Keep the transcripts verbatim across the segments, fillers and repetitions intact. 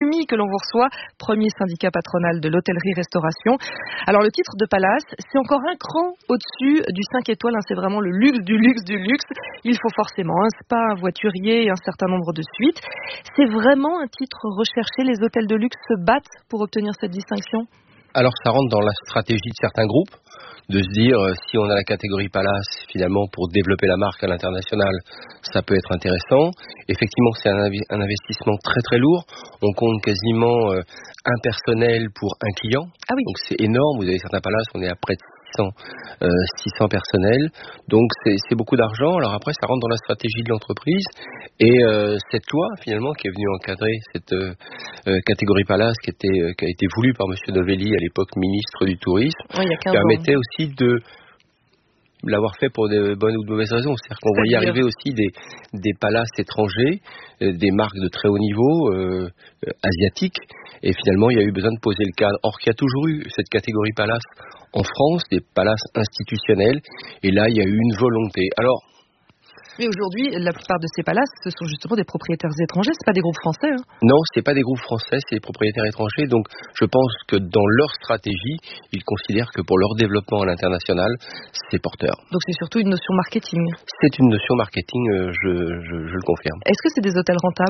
Semi que l'on vous reçoit, premier syndicat patronal de l'hôtellerie-restauration. Alors le titre de Palace, c'est encore un cran au-dessus du cinq étoiles, hein, c'est vraiment le luxe du luxe du luxe. Il faut forcément un spa, un voiturier et un certain nombre de suites. C'est vraiment un titre recherché, les hôtels de luxe se battent pour obtenir cette distinction? Alors ça rentre dans la stratégie de certains groupes, de se dire euh, si on a la catégorie Palace, finalement pour développer la marque à l'international, ça peut être intéressant. Effectivement, c'est un, inv- un investissement très très lourd. On compte quasiment euh, un personnel pour un client. Ah oui. Donc c'est énorme. Vous avez certains Palaces, on est à près de six cents, euh, six cents personnels. Donc c'est, c'est beaucoup d'argent. Alors après, ça rentre dans la stratégie de l'entreprise. Et euh, cette loi, finalement, qui est venue encadrer cette euh, euh, catégorie Palace, qui, était, euh, qui a été voulue par Monsieur Novelli, à l'époque ministre du Tourisme, Oui, il y a quinze permettait ans. aussi de l'avoir fait pour de bonnes ou de mauvaises raisons. C'est-à-dire qu'on voyait arriver aussi des, des palaces étrangers, euh, des marques de très haut niveau, euh, euh, asiatiques, et finalement il y a eu besoin de poser le cadre. Or qu'il y a toujours eu cette catégorie palace en France, des palaces institutionnels, et là il y a eu une volonté. Alors, mais aujourd'hui, la plupart de ces palaces, ce sont justement des propriétaires étrangers, c'est pas des groupes français. Hein. Non, c'est pas des groupes français, c'est des propriétaires étrangers. Donc, je pense que dans leur stratégie, ils considèrent que pour leur développement à l'international, c'est porteur. Donc, c'est surtout une notion marketing. C'est une notion marketing, euh, je, je, je le confirme. Est-ce que c'est des hôtels rentables ?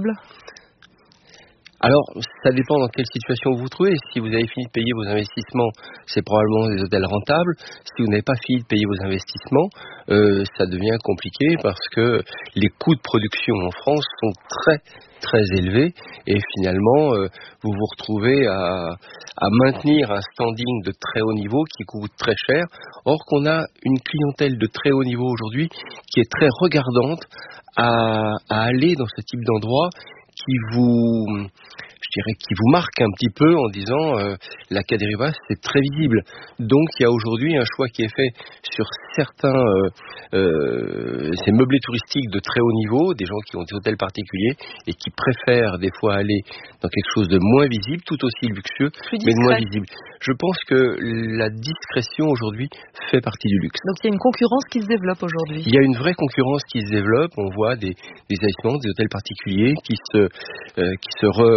Alors, ça dépend dans quelle situation vous vous trouvez. Si vous avez fini de payer vos investissements, c'est probablement des hôtels rentables. Si vous n'avez pas fini de payer vos investissements, euh, ça devient compliqué parce que les coûts de production en France sont très très élevés et finalement euh, vous vous retrouvez à, à maintenir un standing de très haut niveau qui coûte très cher. Or qu'on a une clientèle de très haut niveau aujourd'hui qui est très regardante à, à aller dans ce type d'endroit qui vous, je dirais, qui vous marque un petit peu en disant euh, la Cadériva, c'est très visible. Donc il y a aujourd'hui un choix qui est fait sur certains euh, euh, ces meublés touristiques de très haut niveau, des gens qui ont des hôtels particuliers et qui préfèrent des fois aller dans quelque chose de moins visible, tout aussi luxueux, mais de moins visible. Je pense que la discrétion aujourd'hui fait partie du luxe. Donc il y a une concurrence qui se développe aujourd'hui. Il y a une vraie concurrence qui se développe. On voit des, des établissements, des hôtels particuliers qui se Euh, qui se re,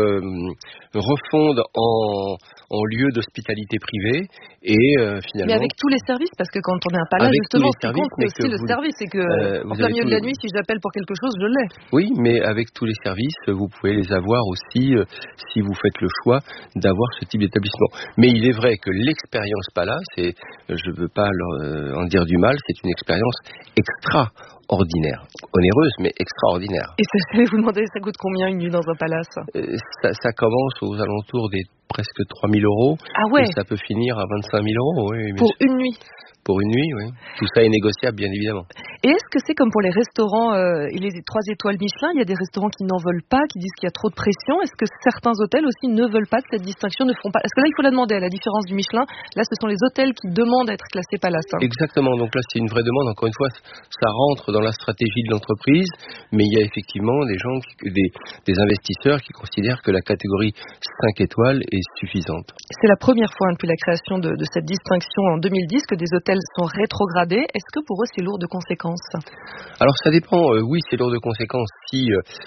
refondent en, en lieu d'hospitalité privée et euh, finalement... Mais avec tous les services, parce que quand on est un palace, justement, ce qui compte, c'est aussi le service. C'est que euh, en plein milieu de la nuit, si j'appelle pour quelque chose, je l'ai. Oui, mais avec tous les services, vous pouvez les avoir aussi euh, si vous faites le choix d'avoir ce type d'établissement. Mais il est vrai que l'expérience Palace, et je ne veux pas leur, euh, en dire du mal, c'est une expérience extra ordinaire, onéreuse mais extraordinaire. Et ça, je vais vous demander, ça coûte combien une nuit dans un palace ? euh, ça, ça commence aux alentours des presque trois mille euros. Ah ouais. Et ça peut finir à vingt-cinq mille euros. Oui, pour une nuit. Pour une nuit, oui. Tout ça est négociable, bien évidemment. Et est-ce que c'est comme pour les restaurants euh, et les trois étoiles Michelin, il y a des restaurants qui n'en veulent pas, qui disent qu'il y a trop de pression. Est-ce que certains hôtels aussi ne veulent pas de cette distinction, ne feront pas ? Est-ce que là, il faut la demander, à la différence du Michelin. Là, ce sont les hôtels qui demandent à être classés Palace. Hein. Exactement. Donc là, c'est une vraie demande. Encore une fois, ça rentre dans la stratégie de l'entreprise, mais il y a effectivement des gens, qui, des, des investisseurs qui considèrent que la catégorie cinq étoiles est suffisante. C'est la première fois hein, depuis la création de, de cette distinction en deux mille dix que des hôtels sont rétrogradés. Est-ce que pour eux c'est lourd de conséquences ? Alors ça dépend, euh, oui c'est lourd de conséquences si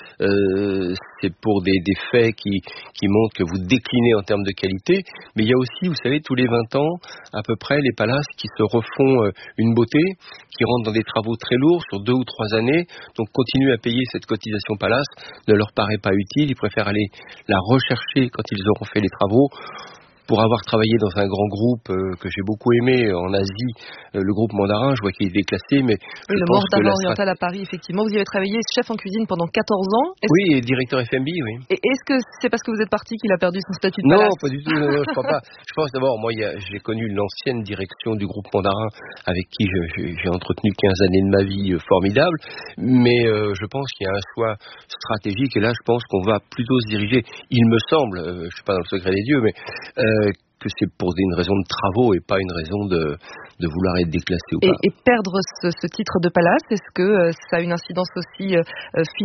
euh, c'est pour des, des faits qui, qui montrent que vous déclinez en termes de qualité, mais il y a aussi, vous savez, tous les vingt ans à peu près les palaces qui se refont euh, une beauté, qui rentrent dans des travaux très lourds sur deux ou trois années, donc continuer à payer cette cotisation palace ne leur paraît pas utile, ils préfèrent aller la rechercher quand ils auront fait les travaux. Pour avoir travaillé dans un grand groupe euh, que j'ai beaucoup aimé en Asie, euh, le groupe Mandarin, je vois qu'il est déclassé, mais oui, je le pense que Mandarin la oriental à Paris, effectivement. Vous y avez travaillé chef en cuisine pendant quatorze ans. Est-ce oui, et directeur F M B, oui. Et est-ce que c'est parce que vous êtes parti qu'il a perdu son statut de non, palace ? Non, pas du tout, non, non, je crois pas. Je pense d'abord, moi, il y a, j'ai connu l'ancienne direction du groupe Mandarin, avec qui je, je, j'ai entretenu quinze années de ma vie euh, formidable, mais euh, je pense qu'il y a un choix stratégique, et là, je pense qu'on va plutôt se diriger, il me semble, euh, je ne suis pas dans le secret des dieux, mais... Euh, que c'est pour une raison de travaux et pas une raison de, de vouloir être déclassé ou et, pas. Et perdre ce, ce titre de palace, est-ce que euh, ça a une incidence aussi euh, financière ?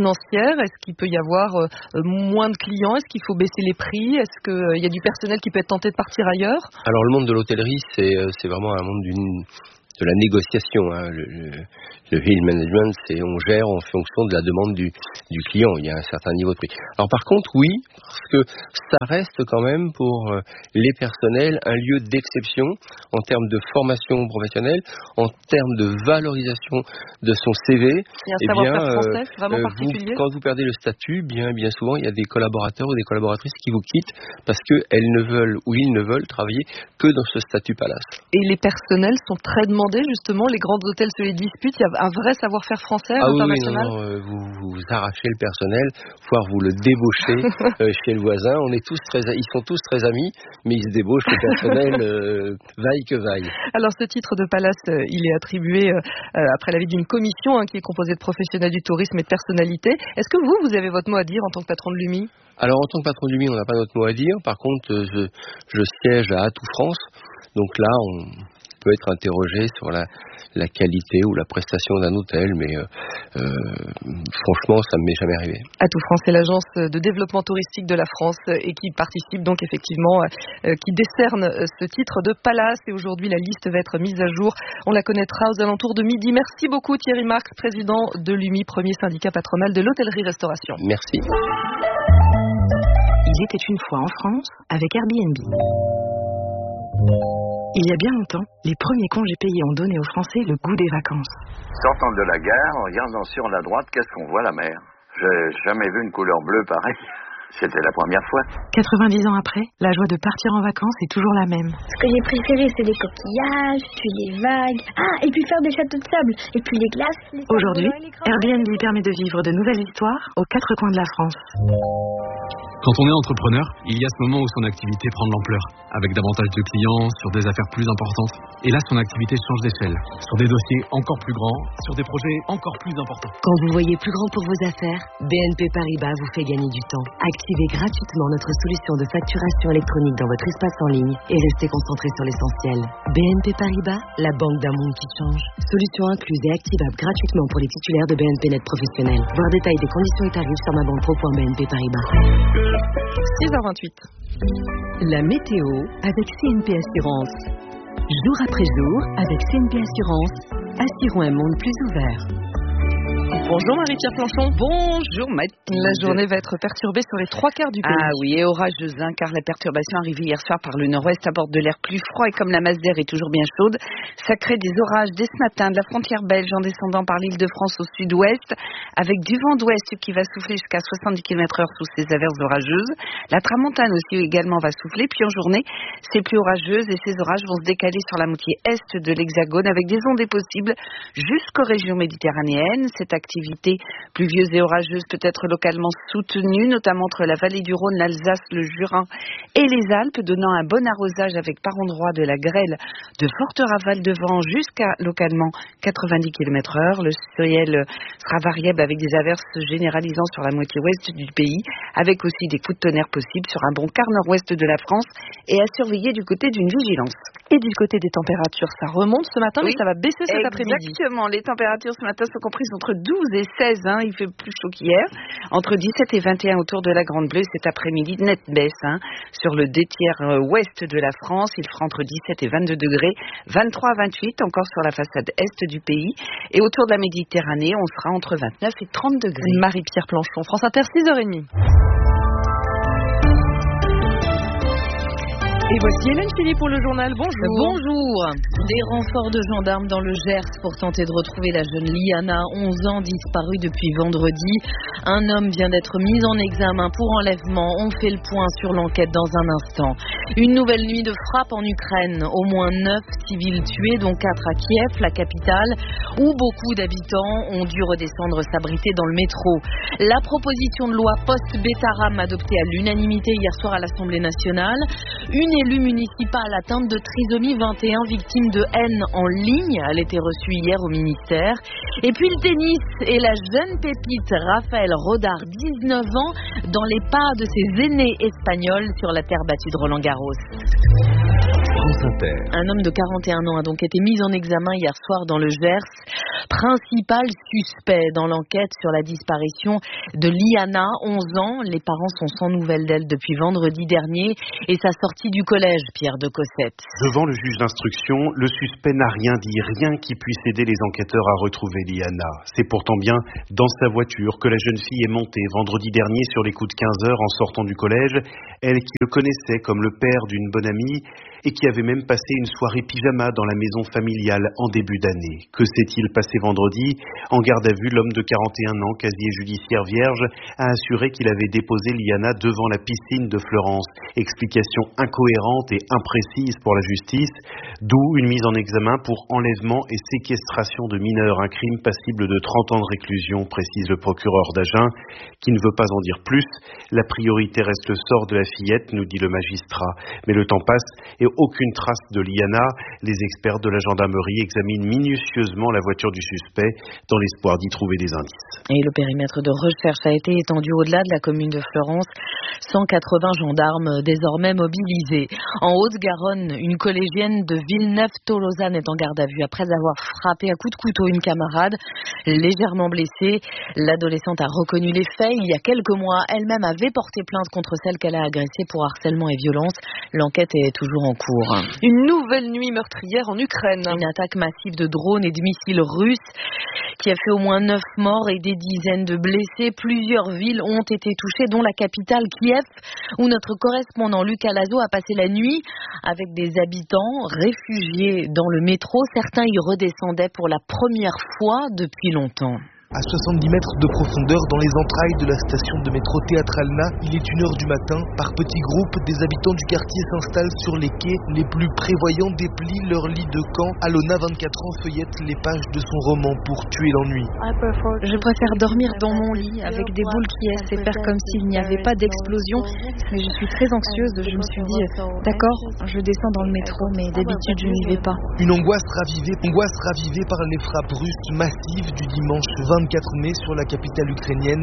Est-ce qu'il peut y avoir euh, moins de clients ? Est-ce qu'il faut baisser les prix ? Est-ce qu'il euh, y a du personnel qui peut être tenté de partir ailleurs ? Alors le monde de l'hôtellerie, c'est, c'est vraiment un monde d'une... de la négociation. Hein. Le, le, le yield management, c'est on gère en fonction de la demande du, du client. Il y a un certain niveau de prix. Alors par contre, oui, parce que ça reste quand même pour les personnels un lieu d'exception en termes de formation professionnelle, en termes de valorisation de son C V. Il y a un savoir-faire français euh, vraiment particulier. Vous, quand vous perdez le statut, bien, bien souvent, il y a des collaborateurs ou des collaboratrices qui vous quittent parce qu'elles ne veulent ou ils ne veulent travailler que dans ce statut palace. Et les personnels sont très demandés, justement. Les grands hôtels se les disputent. Il y a un vrai savoir-faire français à ah l'international. Oui, non, non, vous, vous arrachez le personnel, voire vous le débauchez euh, chez le voisin. On est tous très, ils sont tous très amis, mais ils se débauchent le personnel euh, vaille que vaille. Alors ce titre de palace, euh, il est attribué euh, après l'avis d'une commission hein, qui est composée de professionnels du tourisme et de personnalités. Est-ce que vous, vous avez votre mot à dire en tant que patron de l'U M I ? Alors en tant que patron du M I, on n'a pas notre mot à dire. Par contre, je, je siège à Atout France. Donc là, on peut être interrogé sur la, la qualité ou la prestation d'un hôtel, mais euh, euh, franchement, ça ne m'est jamais arrivé. Atout France, c'est l'agence de développement touristique de la France et qui participe donc effectivement, euh, qui décerne ce titre de palace. Et aujourd'hui, la liste va être mise à jour. On la connaîtra aux alentours de midi. Merci beaucoup Thierry Marx, président de l'U M I, premier syndicat patronal de l'hôtellerie-restauration. Merci. Il était une fois en France avec Airbnb. Il y a bien longtemps, les premiers congés payés ont donné aux Français le goût des vacances. Sortant de la gare, en regardant sur la droite, qu'est-ce qu'on voit, la mer? J'ai jamais vu une couleur bleue pareille. C'était la première fois. quatre-vingt-dix ans après, la joie de partir en vacances est toujours la même. Ce que j'ai préféré, c'est les coquillages, puis les vagues. Ah, et puis faire des châteaux de sable, et puis les glaces. Les Aujourd'hui, Airbnb permet de vivre de nouvelles histoires aux quatre coins de la France. Quand on est entrepreneur, il y a ce moment où son activité prend de l'ampleur, avec davantage de clients, sur des affaires plus importantes. Et là, son activité change d'échelle, sur des dossiers encore plus grands, sur des projets encore plus importants. Quand vous voyez plus grand pour vos affaires, B N P Paribas vous fait gagner du temps. Activez gratuitement notre solution de facturation électronique dans votre espace en ligne et restez concentré sur l'essentiel. B N P Paribas, la banque d'un monde qui change. Solution incluse et activable gratuitement pour les titulaires de B N P Net professionnels. Voir détail des conditions et tarifs sur ma banque pro point b n p paribas. six heures vingt-huit. La météo avec C N P Assurance. Jour après jour, avec C N P Assurance, assurons un monde plus ouvert. Bonjour Marie-Pierre Planchon. Bonjour Mathilde. La journée va être perturbée sur les trois quarts du pays. Ah oui, et orageuse, hein, car la perturbation arrivée hier soir par le nord-ouest apporte de l'air plus froid et comme la masse d'air est toujours bien chaude, ça crée des orages dès ce matin de la frontière belge en descendant par l'île de France au sud-ouest, avec du vent d'ouest qui va souffler jusqu'à soixante-dix kilomètres heure sous ces averses orageuses. La tramontane aussi également va souffler, puis en journée, c'est plus orageuse et ces orages vont se décaler sur la moitié est de l'hexagone avec des ondées possibles jusqu'aux régions méditerranéennes. Cette activité pluvieuse et orageuse peut être localement soutenue, notamment entre la vallée du Rhône, l'Alsace, le Jura et les Alpes, donnant un bon arrosage avec par endroits de la grêle, de fortes rafales de vent jusqu'à localement quatre-vingt-dix kilomètres heure. Le ciel sera variable avec des averses généralisant sur la moitié ouest du pays, avec aussi des coups de tonnerre possibles sur un bon quart nord-ouest de la France et à surveiller du côté d'une vigilance. Et du côté des températures, ça remonte ce matin, oui, mais ça va baisser cet après-midi. Exactement, les températures ce matin sont comprises entre douze et seize, hein, il fait plus chaud qu'hier, entre dix-sept et vingt et un autour de la Grande Bleue. Cet après-midi, nette baisse hein, sur le deux tiers ouest de la France, il fera entre dix-sept et vingt-deux degrés, vingt-trois à vingt-huit encore sur la façade est du pays, et autour de la Méditerranée, on sera entre vingt-neuf et trente degrés. Marie-Pierre Planchon, France Inter, six heures trente. Et voici Hélène Philippe pour le journal. Bonjour. Bonjour. Des renforts de gendarmes dans le Gers pour tenter de retrouver la jeune Liana, onze ans, disparue depuis vendredi. Un homme vient d'être mis en examen pour enlèvement. On fait le point sur l'enquête dans un instant. Une nouvelle nuit de frappe en Ukraine. Au moins neuf civils tués, dont quatre à Kiev, la capitale, où beaucoup d'habitants ont dû redescendre s'abriter dans le métro. La proposition de loi post-Betaram adoptée à l'unanimité hier soir à l'Assemblée nationale. Une élue municipale atteinte de trisomie vingt et un, victime de haine en ligne. Elle était reçue hier au ministère. Et puis le tennis et la jeune pépite Rafael Rodar, dix-neuf ans, dans les pas de ses aînés espagnols sur la terre battue de Roland-Garros. France Inter. Un homme de quarante et un ans a donc été mis en examen hier soir dans le Gers principal suspect dans l'enquête sur la disparition de Liana, onze ans. Les parents sont sans nouvelles d'elle depuis vendredi dernier et sa sortie du collège, Pierre de Cossette. Devant le juge d'instruction, le suspect n'a rien dit, rien qui puisse aider les enquêteurs à retrouver Liana. C'est pourtant bien dans sa voiture que la jeune fille est montée vendredi dernier sur les coups de quinze heures en sortant du collège, elle qui le connaissait comme le père d'une bonne amie et qui avait même passé une soirée pyjama dans la maison familiale en début d'année. Que s'est-il passé vendredi ? En garde à vue, l'homme de quarante et un ans, casier judiciaire vierge, a assuré qu'il avait déposé Liana devant la piscine de Fleurance. Explication incohérente et imprécise pour la justice, d'où une mise en examen pour enlèvement et séquestration de mineurs, un crime passible de trente ans de réclusion, précise le procureur d'Agen, qui ne veut pas en dire plus. La priorité reste le sort de la fillette, nous dit le magistrat. Mais le temps passe et aucune trace de Liana. Les experts de la gendarmerie examinent minutieusement la voiture du suspect dans l'espoir d'y trouver des indices. Et le périmètre de recherche a été étendu au-delà de la commune de Fleurance. cent quatre-vingts gendarmes désormais mobilisés. En Haute-Garonne, une collégienne de Villeneuve-Tolosane est en garde à vue après avoir frappé à coups de couteau une camarade légèrement blessée. L'adolescente a reconnu les faits. Il y a quelques mois, elle-même avait porté plainte contre celle qu'elle a agressée pour harcèlement et violence. L'enquête est toujours en cours. Une nouvelle nuit meurtrière en Ukraine. Une attaque massive de drones et de missiles russes qui a fait au moins neuf morts et des dizaines de blessés. Plusieurs villes ont été touchées, dont la capitale Kiev, où notre correspondant Lucas Lazo a passé la nuit avec des habitants réfugiés dans le métro. Certains y redescendaient pour la première fois depuis longtemps. À soixante-dix mètres de profondeur dans les entrailles de la station de métro Teatralna, il est une heure du matin. Par petits groupes, des habitants du quartier s'installent sur les quais. Les plus prévoyants déplient leur lit de camp. Alona, vingt-quatre ans, feuillette les pages de son roman pour tuer l'ennui. Je préfère dormir dans mon lit avec des boules qui essaient de faire comme s'il n'y avait pas d'explosion. Mais je suis très anxieuse. Je me suis dit, d'accord, je descends dans le métro, mais d'habitude je n'y vais pas. Une angoisse ravivée, angoisse ravivée par les frappes russes massives du dimanche vingt-quatre mai sur la capitale ukrainienne.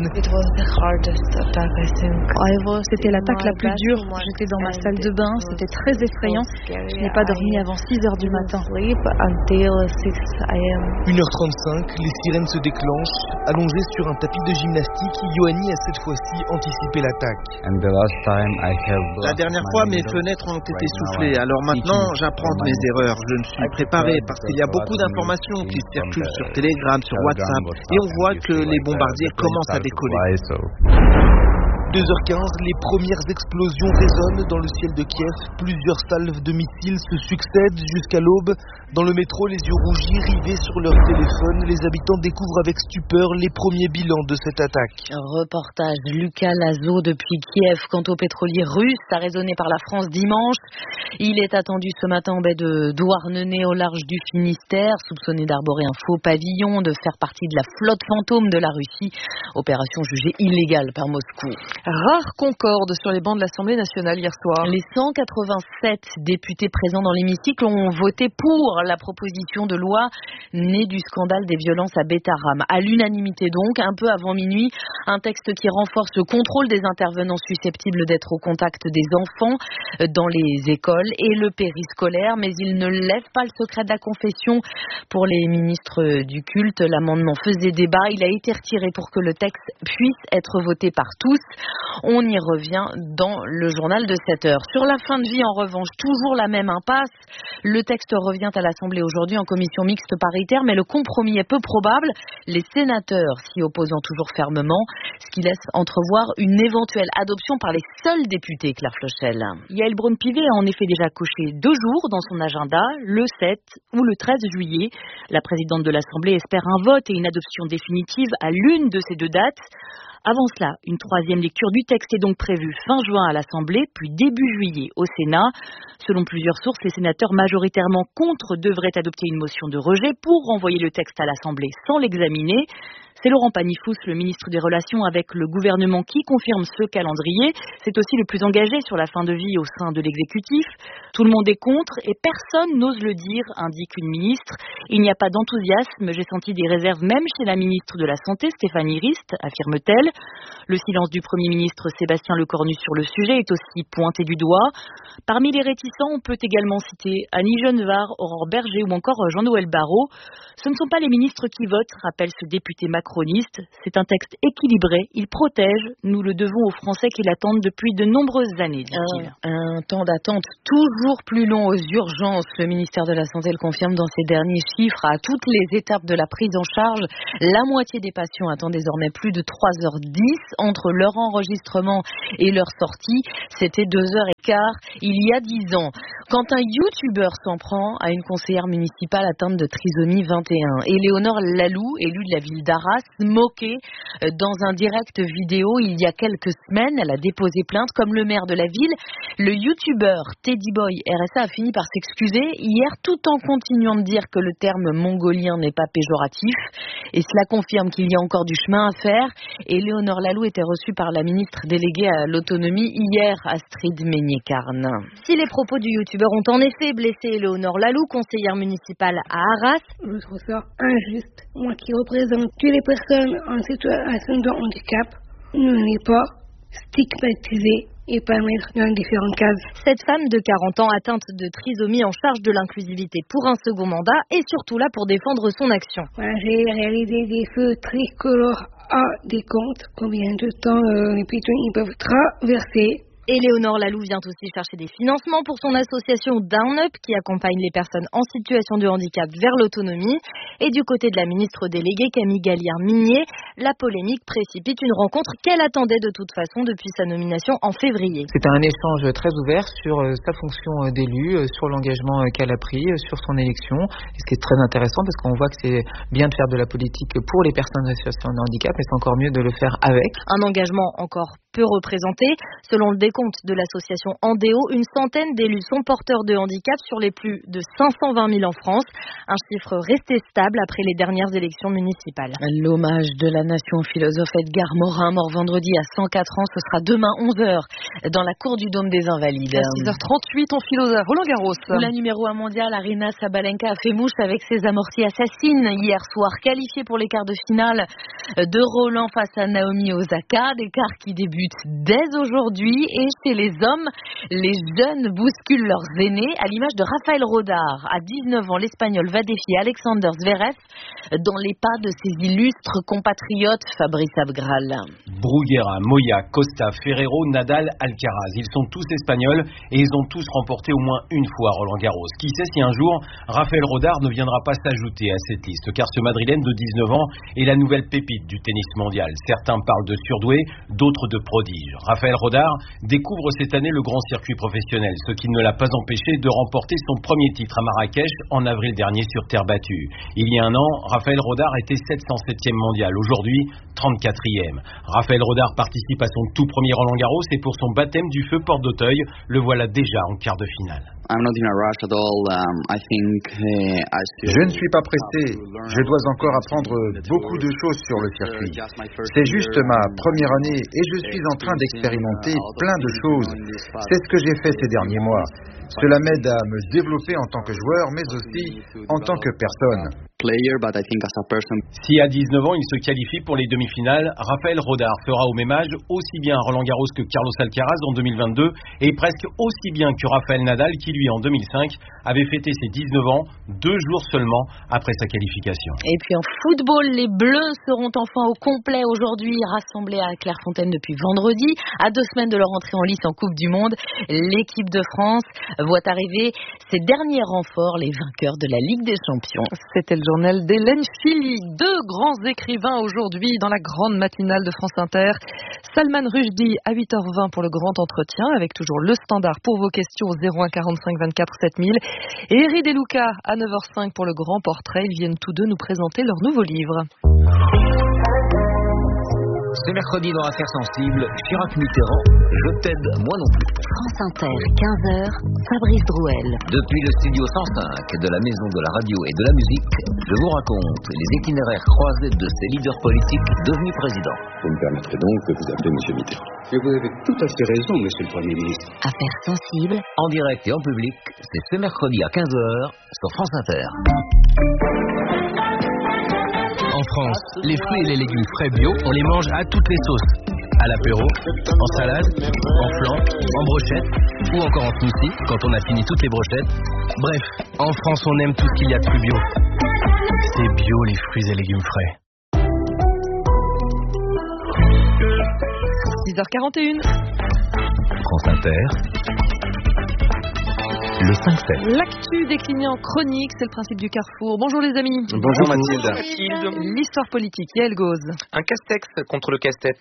C'était l'attaque la plus dure. J'étais dans ma salle de bain, c'était très effrayant. Je n'ai pas dormi avant six heures du matin. une heure trente-cinq, les sirènes se déclenchent. Allongée sur un tapis de gymnastique, Yoanni a cette fois-ci anticipé l'attaque. La dernière fois, mes fenêtres ont été soufflées. Alors maintenant, j'apprends de mes erreurs. Je me suis préparé parce qu'il y a beaucoup d'informations qui circulent sur Telegram, sur WhatsApp. Et on voit que les bombardiers commencent à décoller. deux heures quinze, les premières explosions résonnent dans le ciel de Kiev. Plusieurs salves de missiles se succèdent jusqu'à l'aube. Dans le métro, les yeux rougis, rivés sur leur téléphone, les habitants découvrent avec stupeur les premiers bilans de cette attaque. Reportage Lucas Lazo depuis Kiev. Quant au pétrolier russe, arraisonné par la France dimanche, il est attendu ce matin en baie de Douarnenez au large du Finistère, soupçonné d'arborer un faux pavillon, de faire partie de la flotte fantôme de la Russie. Opération jugée illégale par Moscou. Rare concorde sur les bancs de l'Assemblée nationale hier soir. Les cent quatre-vingt-sept députés présents dans l'hémicycle ont voté pour la proposition de loi née du scandale des violences à Betaram. À l'unanimité donc, un peu avant minuit, un texte qui renforce le contrôle des intervenants susceptibles d'être au contact des enfants dans les écoles et le périscolaire, mais il ne lève pas le secret de la confession. Pour les ministres du culte, l'amendement faisait débat. Il a été retiré pour que le texte puisse être voté par tous. On y revient dans le journal de sept heures. Sur la fin de vie, en revanche, toujours la même impasse. Le texte revient à l'Assemblée aujourd'hui en commission mixte paritaire, mais le compromis est peu probable. Les sénateurs s'y opposant toujours fermement, ce qui laisse entrevoir une éventuelle adoption par les seuls députés, Claire Flochel. Yael Braun-Pivet a en effet déjà coché deux jours dans son agenda, le sept ou le treize juillet. La présidente de l'Assemblée espère un vote et une adoption définitive à l'une de ces deux dates. Avant cela, une troisième lecture du texte est donc prévue fin juin à l'Assemblée, puis début juillet au Sénat. Selon plusieurs sources, les sénateurs majoritairement contre devraient adopter une motion de rejet pour renvoyer le texte à l'Assemblée sans l'examiner. C'est Laurent Panifous, le ministre des Relations avec le gouvernement, qui confirme ce calendrier. C'est aussi le plus engagé sur la fin de vie au sein de l'exécutif. Tout le monde est contre et personne n'ose le dire, indique une ministre. Il n'y a pas d'enthousiasme. J'ai senti des réserves même chez la ministre de la Santé, Stéphanie Rist, affirme-t-elle. l'école. Le silence du Premier ministre Sébastien Lecornu sur le sujet est aussi pointé du doigt. Parmi les réticents, on peut également citer Annie Genevard, Aurore Berger ou encore Jean-Noël Barrot. Ce ne sont pas les ministres qui votent, rappelle ce député macroniste. C'est un texte équilibré, il protège. Nous le devons aux Français qui l'attendent depuis de nombreuses années, dit-il. Un, un temps d'attente toujours plus long aux urgences. Le ministère de la Santé le confirme dans ses derniers chiffres. À toutes les étapes de la prise en charge, la moitié des patients attendent désormais plus de trois heures dix entre leur enregistrement et leur sortie. C'était deux heures quinze il y a dix ans. Quand un youtubeur s'en prend à une conseillère municipale atteinte de trisomie vingt et un, Éléonore Laloux, élue de la ville d'Arras, moquée dans un direct vidéo il y a quelques semaines, elle a déposé plainte comme le maire de la ville. Le youtubeur Teddy Boy R S A a fini par s'excuser hier tout en continuant de dire que le terme mongolien n'est pas péjoratif et cela confirme qu'il y a encore du chemin à faire. Éléonore Laloux était reçue par la ministre déléguée à l'autonomie hier, Astrid Meignet-Carne. Si les propos du youtubeur ont en effet blessé Éléonore Laloux, conseillère municipale à Arras, je trouve ça injuste. Moi qui représente toutes les personnes en situation de handicap, ne les pas stigmatiser et pas mettre dans différentes cases. Cette femme de quarante ans atteinte de trisomie en charge de l'inclusivité pour un second mandat est surtout là pour défendre son action. Voilà, j'ai réalisé des feux tricolores à des comptes, combien de temps euh, les piétons ils peuvent traverser. Éléonore Laloux vient aussi chercher des financements pour son association Down Up qui accompagne les personnes en situation de handicap vers l'autonomie. Et du côté de la ministre déléguée Camille Galliard-Minier, la polémique précipite une rencontre qu'elle attendait de toute façon depuis sa nomination en février. C'était un échange très ouvert sur sa fonction d'élu, sur l'engagement qu'elle a pris, sur son élection. Et ce qui est très intéressant parce qu'on voit que c'est bien de faire de la politique pour les personnes en situation de handicap et c'est encore mieux de le faire avec. Un engagement encore peu représenté. Selon le décompte de l'association Andéo, une centaine d'élus sont porteurs de handicap sur les plus de cinq cent vingt mille en France. Un chiffre resté stable après les dernières élections municipales. L'hommage de la nation au philosophe Edgar Morin, mort vendredi à cent quatre ans, ce sera demain onze heures dans la cour du Dôme des Invalides. À six heures trente-huit, on file aux Roland Garros. Où la numéro un mondiale, Aryna Sabalenka, a fait mouche avec ses amorties assassines hier soir, qualifiée pour les quarts de finale de Roland face à Naomi Osaka. Des quarts qui débutent dès aujourd'hui. Et chez les hommes, les jeunes bousculent leurs aînés, à l'image de Raphaël Rodar. À dix-neuf ans, l'Espagnol va défier Alexander Zverev dans les pas de ses illustres compatriotes. Fabrice Abgral. Bruguera, Moya, Costa, Ferrero, Nadal, Alcaraz. Ils sont tous espagnols et ils ont tous remporté au moins une fois Roland Garros. Qui sait si un jour, Raphaël Rodar ne viendra pas s'ajouter à cette liste, car ce Madrilène de dix-neuf ans est la nouvelle pépite du tennis mondial. Certains parlent de surdoué, d'autres de prodige. Raphaël Rodar découvre cette année le grand circuit professionnel, ce qui ne l'a pas empêché de remporter son premier titre à Marrakech en avril dernier sur terre battue. Il y a un an, Raphaël Rodar était sept cent septième mondial, aujourd'hui trente-quatrième. Raphaël Rodar participe à son tout premier Roland Garros et pour son baptême du feu porte d'Auteuil, le voilà déjà en quart de finale. I'm not in a rush at all. Um, I think, uh, I still... Je ne suis pas pressé. Je dois encore apprendre beaucoup de choses sur le circuit. C'est juste ma première année et je suis en train d'expérimenter plein de choses. C'est ce que j'ai fait ces derniers mois. Cela m'aide à me développer en tant que joueur, mais aussi en tant que personne. Si à dix-neuf ans il se qualifie pour les demi-finales, Raphaël Rodar fera au même âge aussi bien Roland Garros que Carlos Alcaraz en deux mille vingt-deux et presque aussi bien que Raphaël Nadal qui lui en deux mille cinq avait fêté ses dix-neuf ans deux jours seulement après sa qualification. Et puis en football, les Bleus seront enfin au complet aujourd'hui, rassemblés à Clairefontaine depuis vendredi. À deux semaines de leur entrée en lice en Coupe du Monde, l'équipe de France voit arriver ses derniers renforts, les vainqueurs de la Ligue des Champions. C'était le journal d'Hélène Philly. Deux grands écrivains aujourd'hui dans la grande matinale de France Inter. Salman Rushdie à huit heures vingt pour le grand entretien avec toujours le standard pour vos questions au zéro un quarante-cinq vingt-quatre sept mille. Et Eri Deluca à neuf heures cinq pour le grand portrait. Ils viennent tous deux nous présenter leur nouveau livre. C'est mercredi dans Affaires sensibles, Chirac Mitterrand, je t'aide, moi non plus. France Inter, quinze heures, Fabrice Drouel. Depuis le studio cent cinq de la Maison de la Radio et de la Musique, je vous raconte les itinéraires croisés de ces leaders politiques devenus présidents. Vous me permettrez donc de vous appeler Monsieur Mitterrand. Et vous avez tout à fait raison, Monsieur le Premier ministre. Affaires sensibles, en direct et en public, c'est ce mercredi à quinze heures sur France Inter. En France, les fruits et les légumes frais bio, on les mange à toutes les sauces. À l'apéro, en salade, en flan, en brochette ou encore en smoothie quand on a fini toutes les brochettes. Bref, en France, on aime tout ce qu'il y a de plus bio. C'est bio les fruits et légumes frais. six heures quarante et une. France Inter. Le cinq sept. L'actu déclinée en chronique, c'est le principe du carrefour. Bonjour les amis. Bonjour Mathilde. Mathilde. L'histoire politique, Yael Gauze. Un casse-texte contre le casse-tête.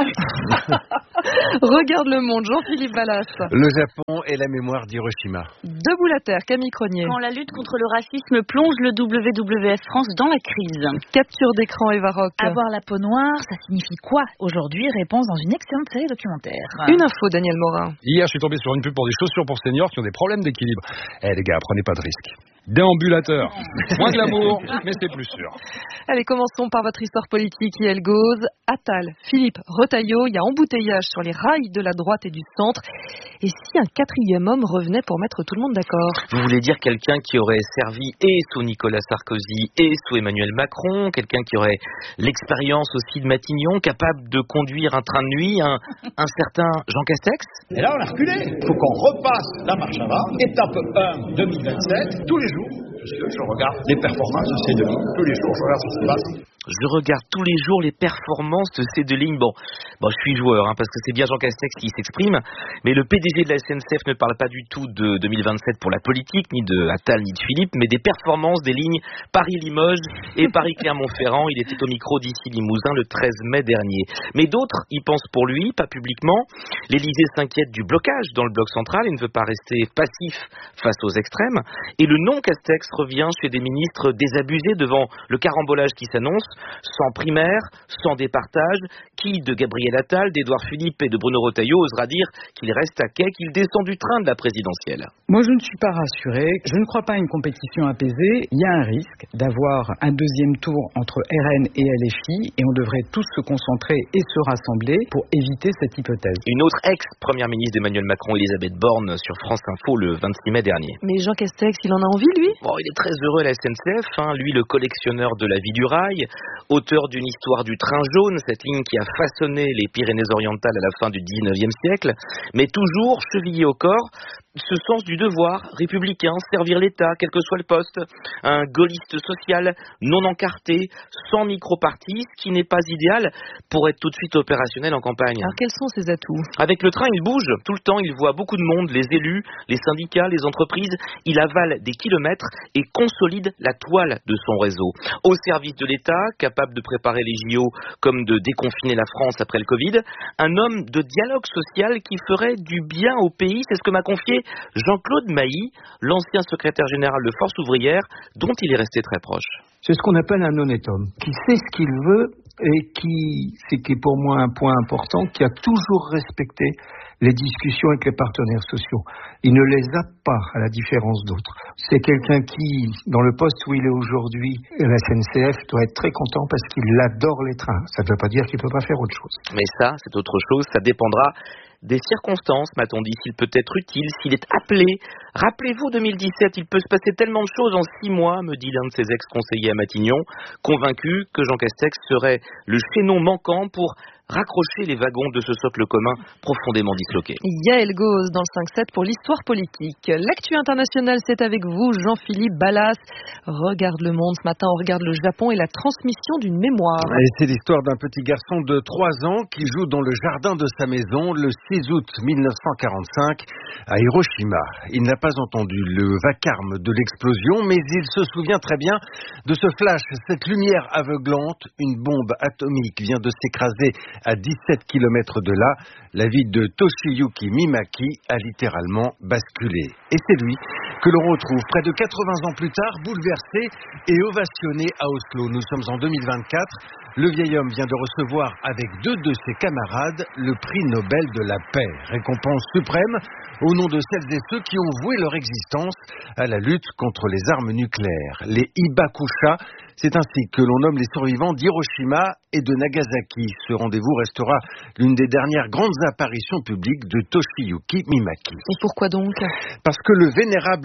Regarde le monde, Jean-Philippe Ballas. Le Japon et la mémoire d'Hiroshima. Debout la terre, Camille Cronier. Quand la lutte contre le racisme plonge le W W F France dans la crise. Capture d'écran, Eva Rock. Avoir la peau noire, ça signifie quoi aujourd'hui? Réponse dans une excellente série documentaire. Une info, Daniel Morin. Hier, je suis tombé sur une pub pour des chaussures pour seniors qui ont des problèmes d'équilibre. Eh les gars, prenez pas de risques. Déambulateur. Moins glamour, mais c'est plus sûr. Allez, commençons par votre histoire politique, Yael Gauze. Attal, Philippe, Retailleau, il y a embouteillage sur les rails de la droite et du centre. Et si un quatrième homme revenait pour mettre tout le monde d'accord? Vous voulez dire quelqu'un qui aurait servi et sous Nicolas Sarkozy et sous Emmanuel Macron, quelqu'un qui aurait l'expérience aussi de Matignon, capable de conduire un train de nuit, un, un certain Jean Castex? Et là, on a reculé. Il faut qu'on repasse la marche avant. Étape un, deux mille vingt-sept, tous les jours. Parce que je regarde les performances de ces deux lignes. Tous les jours, je regarde ce qui se passe. Je regarde tous les jours les performances de ces deux lignes. Bon, bon je suis joueur, hein, parce que c'est bien Jean Castex qui s'exprime, mais le P D G de la S N C F ne parle pas du tout de deux mille vingt-sept pour la politique, ni de Attal, ni de Philippe, mais des performances des lignes Paris-Limoges et Paris-Clermont-Ferrand. Il était au micro d'ici Limousin le treize mai dernier. Mais d'autres y pensent pour lui, pas publiquement. L'Élysée s'inquiète du blocage dans le bloc central et ne veut pas rester passif face aux extrêmes. Et le nom Castex revient chez des ministres désabusés devant le carambolage qui s'annonce. Sans primaire, sans départage, qui de Gabriel Attal, d'Édouard Philippe et de Bruno Retailleau osera dire qu'il reste à quai, qu'il descend du train de la présidentielle? Moi, je ne suis pas rassuré. Je ne crois pas à une compétition apaisée. Il y a un risque d'avoir un deuxième tour entre R N et L F I et on devrait tous se concentrer et se rassembler pour éviter cette hypothèse. Une autre ex-première ministre d'Emmanuel Macron, Elisabeth Borne, sur France Info le vingt-six mai dernier. Mais Jean Castex, il en a envie, lui? Bon, il est très heureux à la S N C F, hein, lui le collectionneur de la vie du rail, auteur d'une histoire du train jaune, cette ligne qui a façonné les Pyrénées-Orientales à la fin du dix-neuvième siècle, mais toujours chevillé au corps ce sens du devoir républicain, servir l'État, quel que soit le poste, un gaulliste social, non encarté, sans micro-parti, ce qui n'est pas idéal pour être tout de suite opérationnel en campagne. Alors quels sont ses atouts? Avec le train, il bouge tout le temps, il voit beaucoup de monde, les élus, les syndicats, les entreprises, il avale des kilomètres et consolide la toile de son réseau. Au service de l'État, capable de préparer les J O comme de déconfiner la France après le Covid, un homme de dialogue social qui ferait du bien au pays, c'est ce que m'a confié Jean-Claude Mailly, l'ancien secrétaire général de Force ouvrière, dont il est resté très proche. C'est ce qu'on appelle un honnête homme, qui sait ce qu'il veut et qui, c'est qui est pour moi un point important, qui a toujours respecté les discussions avec les partenaires sociaux. Il ne les a pas, à la différence d'autres. C'est quelqu'un qui, dans le poste où il est aujourd'hui, la S N C F doit être très content parce qu'il adore les trains. Ça ne veut pas dire qu'il ne peut pas faire autre chose. Mais ça, c'est autre chose, ça dépendra des circonstances, m'a-t-on dit, s'il peut être utile, s'il est appelé. Rappelez-vous deux mille dix-sept, il peut se passer tellement de choses en six mois, me dit l'un de ses ex-conseillers à Matignon, convaincu que Jean Castex serait le chaînon manquant pour raccrocher les wagons de ce socle commun profondément disloqué. Yael Gauze dans le cinq sept pour l'histoire politique. L'actu internationale, c'est avec vous, Jean-Philippe Ballas. Regarde le monde, ce matin, on regarde le Japon et la transmission d'une mémoire. Et c'est l'histoire d'un petit garçon de trois ans qui joue dans le jardin de sa maison le six août mille neuf cent quarante-cinq à Hiroshima. Il n'a pas entendu le vacarme de l'explosion, mais il se souvient très bien de ce flash, cette lumière aveuglante. Une bombe atomique vient de s'écraser à dix-sept kilomètres de là. La vie de Toshiyuki Mimaki a littéralement basculé. Et c'est lui que l'on retrouve près de quatre-vingts ans plus tard, bouleversé et ovationné à Oslo. Nous sommes en deux mille vingt-quatre. Le vieil homme vient de recevoir avec deux de ses camarades le prix Nobel de la paix, récompense suprême au nom de celles et ceux qui ont voué leur existence à la lutte contre les armes nucléaires, les Hibakusha. C'est ainsi que l'on nomme les survivants d'Hiroshima et de Nagasaki. Ce rendez-vous restera l'une des dernières grandes apparitions publiques de Toshiyuki Mimaki. Et pourquoi donc? Parce que le vénérable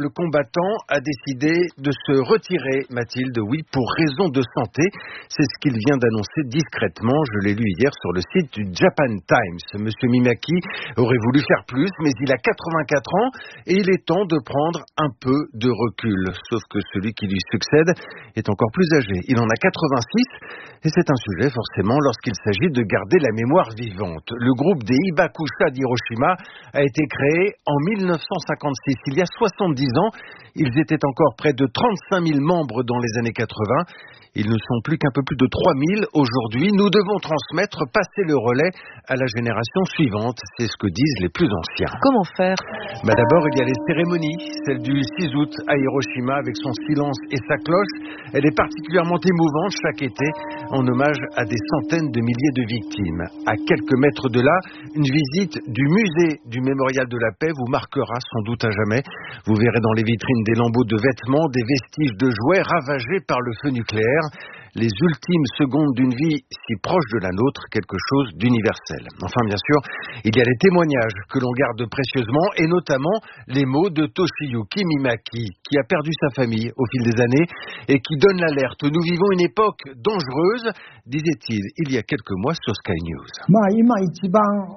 véritable combattant, a décidé de se retirer, Mathilde, oui, pour raison de santé. C'est ce qu'il vient d'annoncer discrètement. Je l'ai lu hier sur le site du Japan Times. Monsieur Mimaki aurait voulu faire plus, mais il a quatre-vingt-quatre ans et il est temps de prendre un peu de recul. Sauf que celui qui lui succède est encore plus âgé. Il en a quatre-vingt-six et c'est un sujet forcément lorsqu'il s'agit de garder la mémoire vivante. Le groupe des Hibakusha d'Hiroshima a été créé en mille neuf cent cinquante-six, il y a soixante-dix ans. Ils étaient encore près de trente-cinq mille membres dans les années quatre-vingts. Ils ne sont plus qu'un peu plus de trois mille aujourd'hui. Nous devons transmettre, passer le relais à la génération suivante. C'est ce que disent les plus anciens. Comment faire ? Bah d'abord, il y a les cérémonies. Celle du six août à Hiroshima avec son silence et sa cloche. Elle est particulièrement émouvante chaque été en hommage à des centaines de milliers de victimes. À quelques mètres de là, une visite du musée du Mémorial de la Paix vous marquera sans doute à jamais. Vous verrez dans les vitrines des lambeaux de vêtements, des vestiges de jouets ravagés par le feu nucléaire. Les ultimes secondes d'une vie si proche de la nôtre, quelque chose d'universel. Enfin, bien sûr, il y a les témoignages que l'on garde précieusement et notamment les mots de Toshiyuki Mimaki, qui a perdu sa famille au fil des années et qui donne l'alerte. Nous vivons une époque dangereuse, disait-il il y a quelques mois sur Sky News.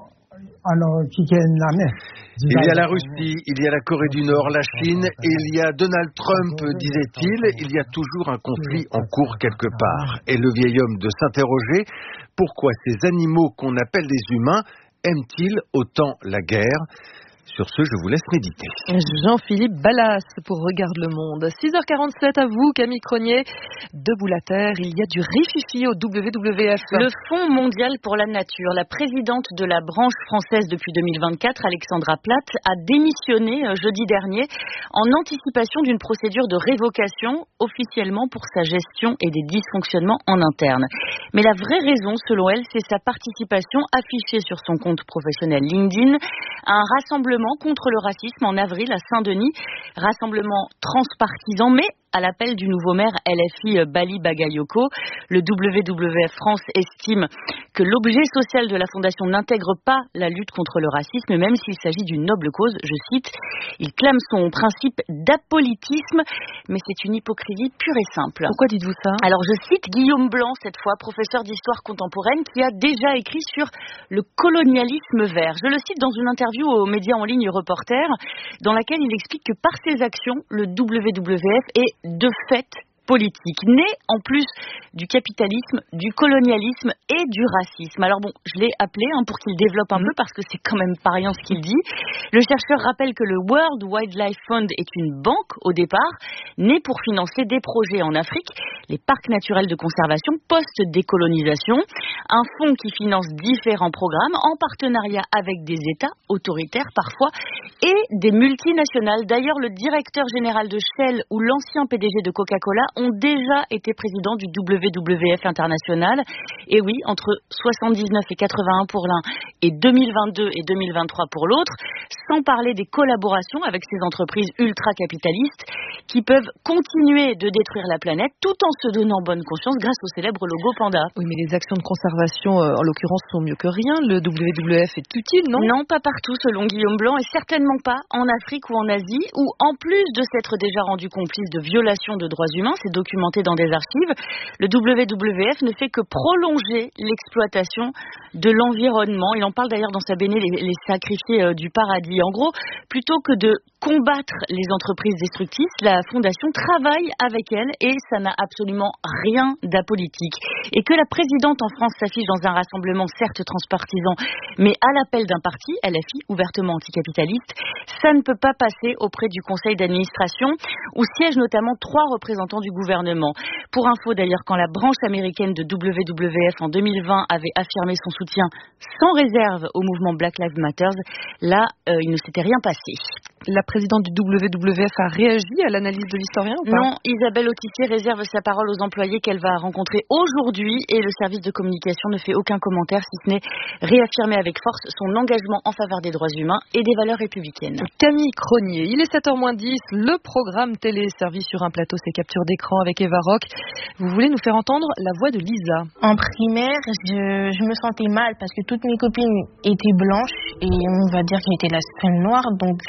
Il y a la Russie, il y a la Corée du Nord, la Chine, et il y a Donald Trump, disait-il. Il y a toujours un conflit en cours quelque part. Et le vieil homme de s'interroger, pourquoi ces animaux qu'on appelle des humains aiment-ils autant la guerre ? Sur ce, je vous laisse méditer. Jean-Philippe Ballas pour Regarde le Monde. six heures quarante-sept à vous, Camille Cronier. Debout la terre, il y a du rififi au W W F. Le Fonds mondial pour la nature, la présidente de la branche française depuis deux mille vingt-quatre, Alexandra Platt, a démissionné jeudi dernier en anticipation d'une procédure de révocation officiellement pour sa gestion et des dysfonctionnements en interne. Mais la vraie raison, selon elle, c'est sa participation affichée sur son compte professionnel LinkedIn à un rassemblement contre le racisme en avril à Saint-Denis, rassemblement transpartisan mais à l'appel du nouveau maire L F I Bali Bagayoko. Le W W F France estime que l'objet social de la fondation n'intègre pas la lutte contre le racisme, même s'il s'agit d'une noble cause. Je cite, il clame son principe d'apolitisme, mais c'est une hypocrisie pure et simple. Pourquoi dites-vous ça ? Alors je cite Guillaume Blanc, cette fois professeur d'histoire contemporaine, qui a déjà écrit sur le colonialisme vert. Je le cite dans une interview aux médias en ligne Reporter, dans laquelle il explique que par ses actions, le W W F est de fait politique, né en plus du capitalisme, du colonialisme et du racisme. Alors bon, je l'ai appelé hein, pour qu'il développe un peu parce que c'est quand même pas rien ce qu'il dit. Le chercheur rappelle que le World Wildlife Fund est une banque au départ, née pour financer des projets en Afrique, les parcs naturels de conservation post-décolonisation, un fonds qui finance différents programmes en partenariat avec des États autoritaires parfois et des multinationales. D'ailleurs, le directeur général de Shell ou l'ancien P D G de Coca-Cola ont déjà été présidents du W W F international. Et oui, entre soixante-dix-neuf et quatre-vingt-un pour l'un et deux mille vingt-deux et deux mille vingt-trois pour l'autre, sans parler des collaborations avec ces entreprises ultra-capitalistes qui peuvent continuer de détruire la planète tout en se donnant bonne conscience grâce au célèbre logo Panda. Oui, mais les actions de conservation, euh, en l'occurrence, sont mieux que rien. Le W W F est utile, non ? Non, pas partout, selon Guillaume Blanc, et certainement pas en Afrique ou en Asie, où en plus de s'être déjà rendu complice de violations de droits humains, c'est documenté dans des archives, le W W F ne fait que prolonger l'exploitation de l'environnement. Il en parle d'ailleurs dans sa B N, les, les sacrifiés euh, du paradis. En gros, plutôt que de combattre les entreprises destructrices, la Fondation travaille avec elles et ça n'a absolument rien d'apolitique. Et que la présidente en France s'affiche dans un rassemblement certes transpartisan, mais à l'appel d'un parti, L F I, ouvertement anticapitaliste, ça ne peut pas passer auprès du conseil d'administration où siègent notamment trois représentants du gouvernement. Pour info d'ailleurs, quand la branche américaine de W W F en deux mille vingt avait affirmé son soutien sans réserve au mouvement Black Lives Matter, là, euh, il ne s'était rien passé. La présidente du W W F a réagi à l'analyse de l'historien ou pas ? Non, Isabelle Autissier réserve sa parole aux employés qu'elle va rencontrer aujourd'hui et le service de communication ne fait aucun commentaire si ce n'est réaffirmer avec force son engagement en faveur des droits humains et des valeurs républicaines. Camille Cronier, il est sept heures moins dix, le programme télé servi sur un plateau, c'est capture d'écran avec Eva Rock. Vous voulez nous faire entendre la voix de Lisa ? En primaire, je, je me sentais mal parce que toutes mes copines étaient blanches et on va dire qu'elle était la seule noire, donc je voulais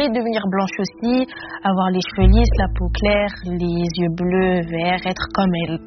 voulais devenir blanche aussi, avoir les cheveux lisses, la peau claire, les yeux bleus, verts, être comme elle.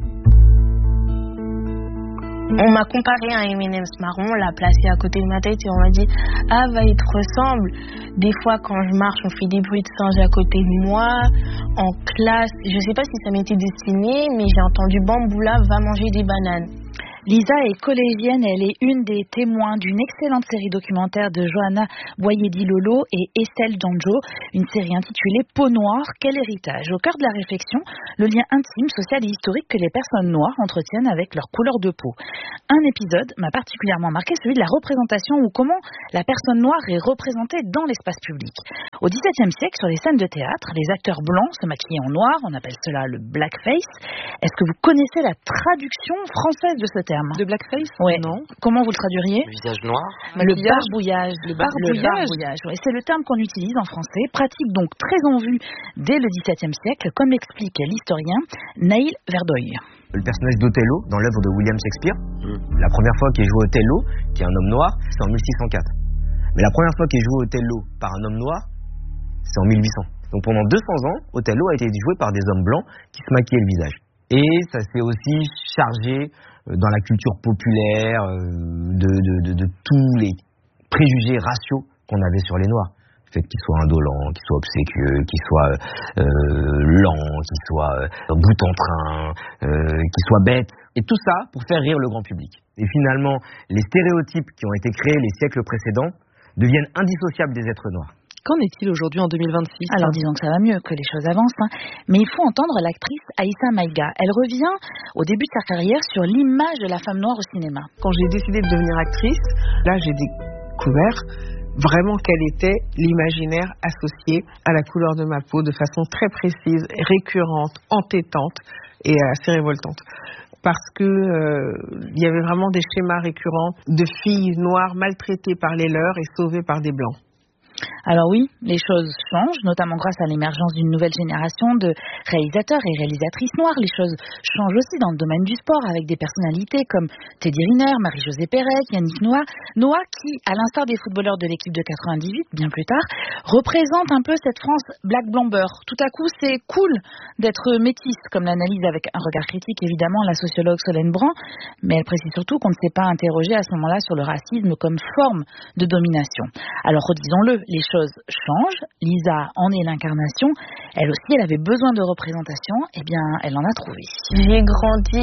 On m'a comparé à un M and M's marron, on l'a placé à côté de ma tête et on m'a dit « Ah, va, il te ressemble ». Des fois, quand je marche, on fait des bruits de singe à côté de moi. En classe, je sais pas si ça m'était destiné, mais j'ai entendu « Bamboula va manger des bananes ». Lisa est collégienne et elle est une des témoins d'une excellente série documentaire de Johanna Boyedi-Lolo et Estelle Danjo, une série intitulée Peau noire, quel héritage. Au cœur de la réflexion, le lien intime, social et historique que les personnes noires entretiennent avec leur couleur de peau. Un épisode m'a particulièrement marqué, celui de la représentation ou comment la personne noire est représentée dans l'espace public. Au dix-septième siècle, sur les scènes de théâtre, les acteurs blancs se maquillaient en noir, on appelle cela le blackface. Est-ce que vous connaissez la traduction française de ce terme ? De blackface? Ouais. Non. Comment vous le traduiriez? Le visage noir. Le barbouillage. Le barbouillage. Le barbouillage. Ouais. C'est le terme qu'on utilise en français, pratique donc très en vue dès le dix-septième siècle, comme explique l'historien Naïl Verdoy. Le personnage d'Othello dans l'œuvre de William Shakespeare, mmh. la première fois qu'il joue Othello, qui est un homme noir, c'est en mille six cent quatre. Mais la première fois qu'il joue Othello par un homme noir, c'est en mille huit cents. Donc pendant deux cents ans, Othello a été joué par des hommes blancs qui se maquillaient le visage. Et ça s'est aussi chargé dans la culture populaire de, de, de, de tous les préjugés raciaux qu'on avait sur les Noirs. Le fait qu'ils soient indolents, qu'ils soient obséquieux, qu'ils soient euh, lents, qu'ils soient euh, bout en train, euh, qu'ils soient bêtes. Et tout ça pour faire rire le grand public. Et finalement, les stéréotypes qui ont été créés les siècles précédents deviennent indissociables des êtres noirs. Qu'en est-il aujourd'hui en deux mille vingt-six? Alors disons que ça va mieux, que les choses avancent, hein. Mais il faut entendre l'actrice Aïssa Maïga. Elle revient au début de sa carrière sur l'image de la femme noire au cinéma. Quand j'ai décidé de devenir actrice, là j'ai découvert vraiment quel était l'imaginaire associé à la couleur de ma peau de façon très précise, récurrente, entêtante et assez révoltante. Parce que euh, il y avait vraiment des schémas récurrents de filles noires maltraitées par les leurs et sauvées par des blancs. Alors oui, les choses changent, notamment grâce à l'émergence d'une nouvelle génération de réalisateurs et réalisatrices noirs. Les choses changent aussi dans le domaine du sport avec des personnalités comme Teddy Riner, Marie-Josée Pérez, Yannick Noah. Noah qui, à l'instar des footballeurs de l'équipe de quatre-vingt-dix-huit, bien plus tard, représente un peu cette France black blamber. Tout à coup, c'est cool d'être métisse, comme l'analyse avec un regard critique évidemment la sociologue Solène Brand, mais elle précise surtout qu'on ne s'est pas interrogé à ce moment-là sur le racisme comme forme de domination. Alors redisons-le, les choses changent, Lisa en est l'incarnation, elle aussi elle avait besoin de représentation, et eh bien elle en a trouvé. J'ai grandi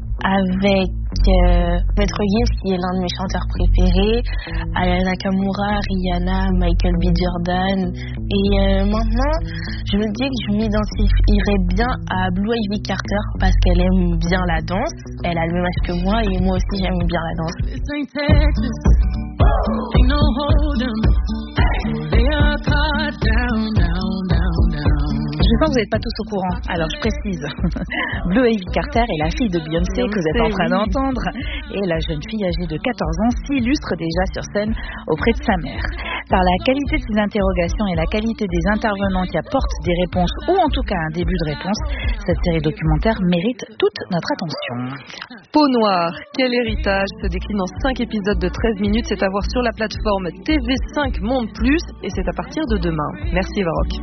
avec euh, Maître Gims qui est l'un de mes chanteurs préférés, Aya Nakamura, Rihanna, Michael B. Jordan, et euh, maintenant je me dis que je m'identifierais bien à Blue Ivy Carter parce qu'elle aime bien la danse, elle a le même âge que moi et moi aussi j'aime bien la danse. Je sens que vous n'êtes pas tous au courant, alors je précise. Blue Ivy Carter est la fille de Beyoncé que vous êtes en train d'entendre. Et la jeune fille âgée de quatorze ans s'illustre déjà sur scène auprès de sa mère. Par la qualité de ses interrogations et la qualité des intervenants qui apportent des réponses, ou en tout cas un début de réponse, cette série documentaire mérite toute notre attention. Peau noire, quel héritage, se décline en cinq épisodes de treize minutes. C'est à voir sur la plateforme T V cinq Monde Plus et c'est à partir de demain. Merci Varroc.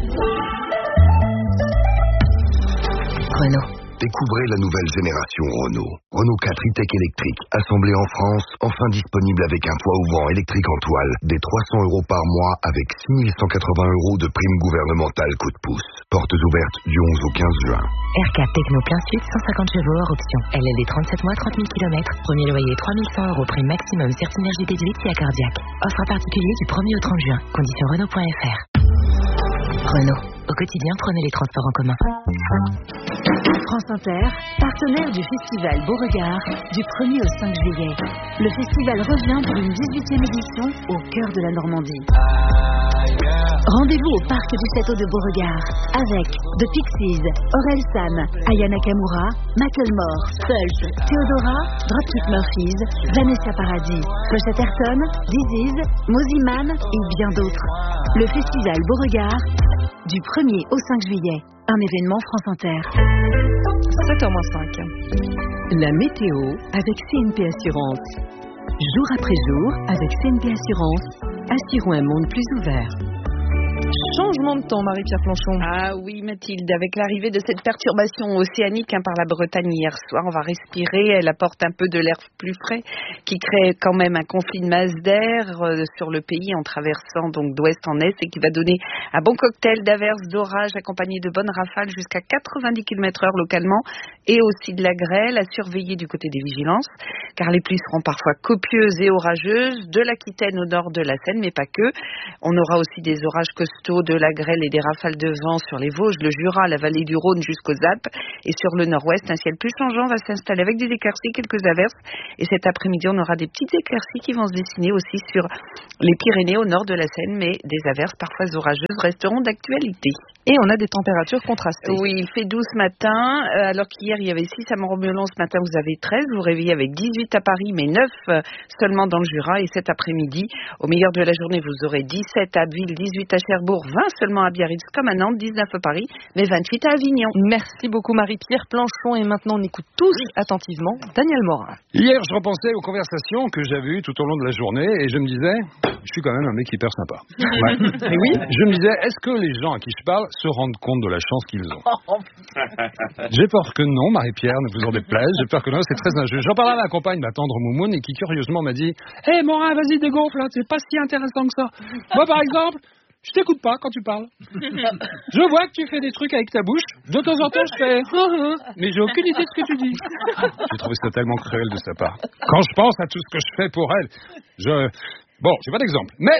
Renault. Découvrez la nouvelle génération Renault. Renault quatre e-Tech électrique, assemblé en France, enfin disponible avec un toit ouvrant électrique en toile, des trois cents euros par mois avec six mille cent quatre-vingts euros de prime gouvernementale coup de pouce. Portes ouvertes du onze au quinze juin. R quatre Techno plein sud, cent cinquante chevaux hors option. L L D trente-sept mois, trente mille kilomètres. Premier loyer trois mille cent euros, prime maximum, Certinergie déduite via cardiaque. Offre à particulier du premier au trente juin. Conditions Renault point F R. Renault. Au quotidien, prenez les transports en commun. France Inter, partenaire du festival Beauregard, du premier au cinq juillet. Le festival revient pour une dix-huitième édition au cœur de la Normandie. Rendez-vous au parc du château de Beauregard avec The Pixies, Orelsan, Aya Nakamura, Macklemore, Pulse, Theodora, Dropkick Murphys, Vanessa Paradis, Pochette Ayrton, Disease, Moziman et bien d'autres. Le festival Beauregard du premier au cinq juillet. Un événement France Inter. sept heures moins cinq. La météo avec C N P Assurance. Jour après jour, avec C N P Assurance, assurons un monde plus ouvert. changement de temps, Marie-Pierre Planchon. Ah oui, Mathilde, avec l'arrivée de cette perturbation océanique hein, par la Bretagne hier soir, on va respirer. Elle apporte un peu de l'air plus frais qui crée quand même un conflit de masse d'air euh, sur le pays en traversant donc d'ouest en est et qui va donner un bon cocktail d'averses, d'orages accompagnés de bonnes rafales jusqu'à quatre-vingt-dix kilomètres heure localement et aussi de la grêle à surveiller du côté des vigilances car les pluies seront parfois copieuses et orageuses de l'Aquitaine au nord de la Seine, mais pas que. On aura aussi des orages costauds, de la grêle et des rafales de vent sur les Vosges, le Jura, la vallée du Rhône jusqu'aux Alpes. Et sur le nord-ouest, un ciel plus changeant va s'installer avec des éclaircies, quelques averses. Et cet après-midi, on aura des petites éclaircies qui vont se dessiner aussi sur les Pyrénées au nord de la Seine, mais des averses parfois orageuses resteront d'actualité. Et on a des températures contrastées. Oui, il fait doux ce matin, euh, alors qu'hier il y avait six à Montmelon, ce matin vous avez treize, vous vous réveillez avec dix-huit à Paris, mais neuf euh, seulement dans le Jura. Et cet après-midi, au meilleur de la journée, vous aurez dix-sept à Abbeville, dix-huit à Cherbourg, vingt seulement à Biarritz comme à Nantes, dix-neuf à Paris, mais vingt-huit à Avignon. Merci beaucoup Marie-Pierre Planchon. Et maintenant on écoute tous attentivement Daniel Morin. Hier je repensais aux conversations que j'avais eues tout au long de la journée et je me disais, je suis quand même un mec hyper sympa. Ouais. Et oui, je me disais, est-ce que les gens à qui je parle se rendent compte de la chance qu'ils ont? J'ai peur que non, Marie-Pierre, ne vous en déplaise, j'ai peur que non, c'est très injuste. J'en parlais à ma compagne, ma tendre Moumoune, et qui curieusement m'a dit, hé hey, Morin, vas-y dégonfle, hein, c'est pas si intéressant que ça. Moi par exemple, je t'écoute pas quand tu parles. Je vois que tu fais des trucs avec ta bouche. De temps en temps, je fais mais j'ai aucune idée de ce que tu dis. J'ai trouvé ça tellement cruel de sa part. Quand je pense à tout ce que je fais pour elle, je... Bon, j'ai pas d'exemple, mais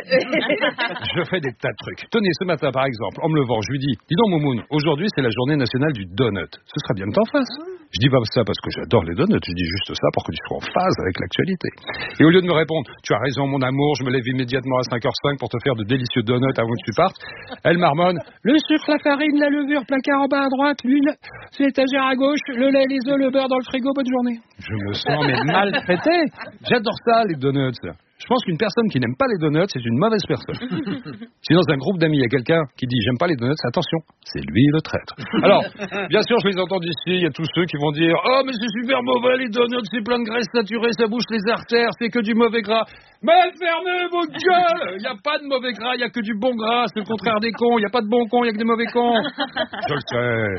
je fais des tas de trucs. Tenez, ce matin, par exemple, en me levant, je lui dis, dis donc, Moumoune, aujourd'hui, c'est la journée nationale du donut. Ce serait bien que t'en fasses. Je dis pas ça parce que j'adore les donuts, je dis juste ça pour que tu sois en phase avec l'actualité. Et au lieu de me répondre, tu as raison, mon amour, je me lève immédiatement à cinq heures cinq pour te faire de délicieux donuts avant que tu partes, elle marmonne, le sucre, la farine, la levure, placard en bas à droite, l'huile, c'est l'étagère à gauche, le lait, les œufs, le beurre dans le frigo, bonne journée. Je me sens mais maltraité. J'adore ça, les donuts. Je pense qu'une personne qui n'aime pas les donuts, c'est une mauvaise personne. Si dans un groupe d'amis, il y a quelqu'un qui dit « j'aime pas les donuts », attention, c'est lui le traître. Alors, bien sûr, je les entends d'ici, il y a tous ceux qui vont dire « oh, mais c'est super mauvais les donuts, c'est plein de graisse saturée, ça bouche les artères, c'est que du mauvais gras. » Mais fermez vos gueules. Il n'y a pas de mauvais gras, il n'y a que du bon gras, c'est le contraire des cons, il n'y a pas de bons cons, il n'y a que des mauvais cons. Je le sais.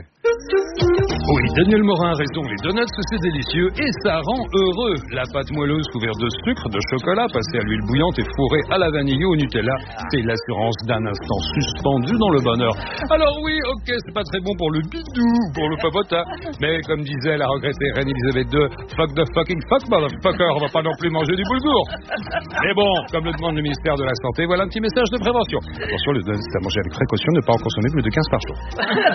Oui, Daniel Morin a raison, les donuts c'est délicieux et ça rend heureux. La pâte moelleuse couverte de sucre, de chocolat, passée à l'huile bouillante et fourrée à la vanille ou au Nutella, c'est l'assurance d'un instant suspendu dans le bonheur. Alors oui, ok, c'est pas très bon pour le bidou, pour le papotin, mais comme disait la regrettée reine Elisabeth deux, fuck the fucking fuck motherfucker, on va pas non plus manger du boulgour. Mais bon, comme le demande le ministère de la Santé, voilà un petit message de prévention. Attention, le donut c'est à manger avec précaution, ne pas en consommer plus de quinze par jour.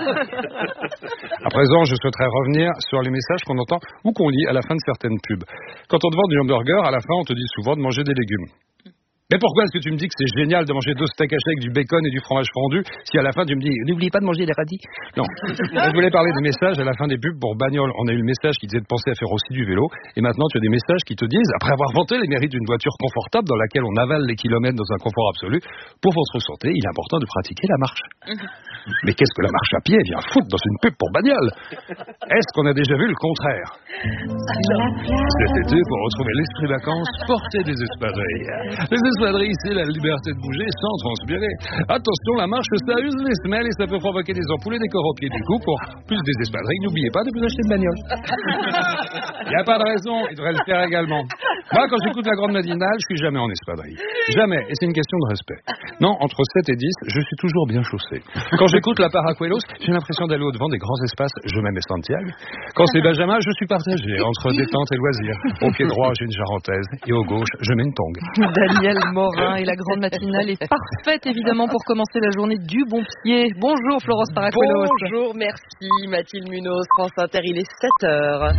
À présent, je souhaiterais revenir sur les messages qu'on entend ou qu'on lit à la fin de certaines pubs. Quand on te vend du hamburger, à la fin, on te dit souvent de manger des légumes. Mais pourquoi est-ce que tu me dis que c'est génial de manger deux steaks hachés avec du bacon et du fromage fondu si à la fin tu me dis n'oubliez pas de manger les radis? Non. Je voulais parler des messages à la fin des pubs pour bagnole. On a eu le message qui disait de penser à faire aussi du vélo et maintenant tu as des messages qui te disent, après avoir vanté les mérites d'une voiture confortable dans laquelle on avale les kilomètres dans un confort absolu, pour votre santé, il est important de pratiquer la marche. Mais qu'est-ce que la marche à pied vient foutre dans une pub pour bagnole? Est-ce qu'on a déjà vu le contraire? Cet été, pour retrouver l'esprit vacances, portez des espadrilles. Les espadrilles, c'est la liberté de bouger sans transpirer. Attention, la marche, ça use les semelles et ça peut provoquer des ampoules et des corps au pied. Du coup, pour plus des espadrilles, n'oubliez pas de vous acheter de bagnole. Il n'y a pas de raison, il devrait le faire également. Moi, quand j'écoute la grande matinale, je suis jamais en espadrille. Jamais, et c'est une question de respect. Non, entre sept et dix, je suis toujours bien chaussé. Quand j'écoute la Paracuelos, j'ai l'impression d'aller au-devant des grands espaces, je m'aime Santiago. Quand c'est Benjamin, je suis partagé entre détente et loisirs. Au pied droit, j'ai une charentaise, et au gauche, je mets une tongue. Daniel Morin, et la grande matinale est parfaite, évidemment, pour commencer la journée du bon pied. Bonjour, Florence Paracuelos. Bonjour, merci, Mathilde Munoz, France Inter, il est sept heures.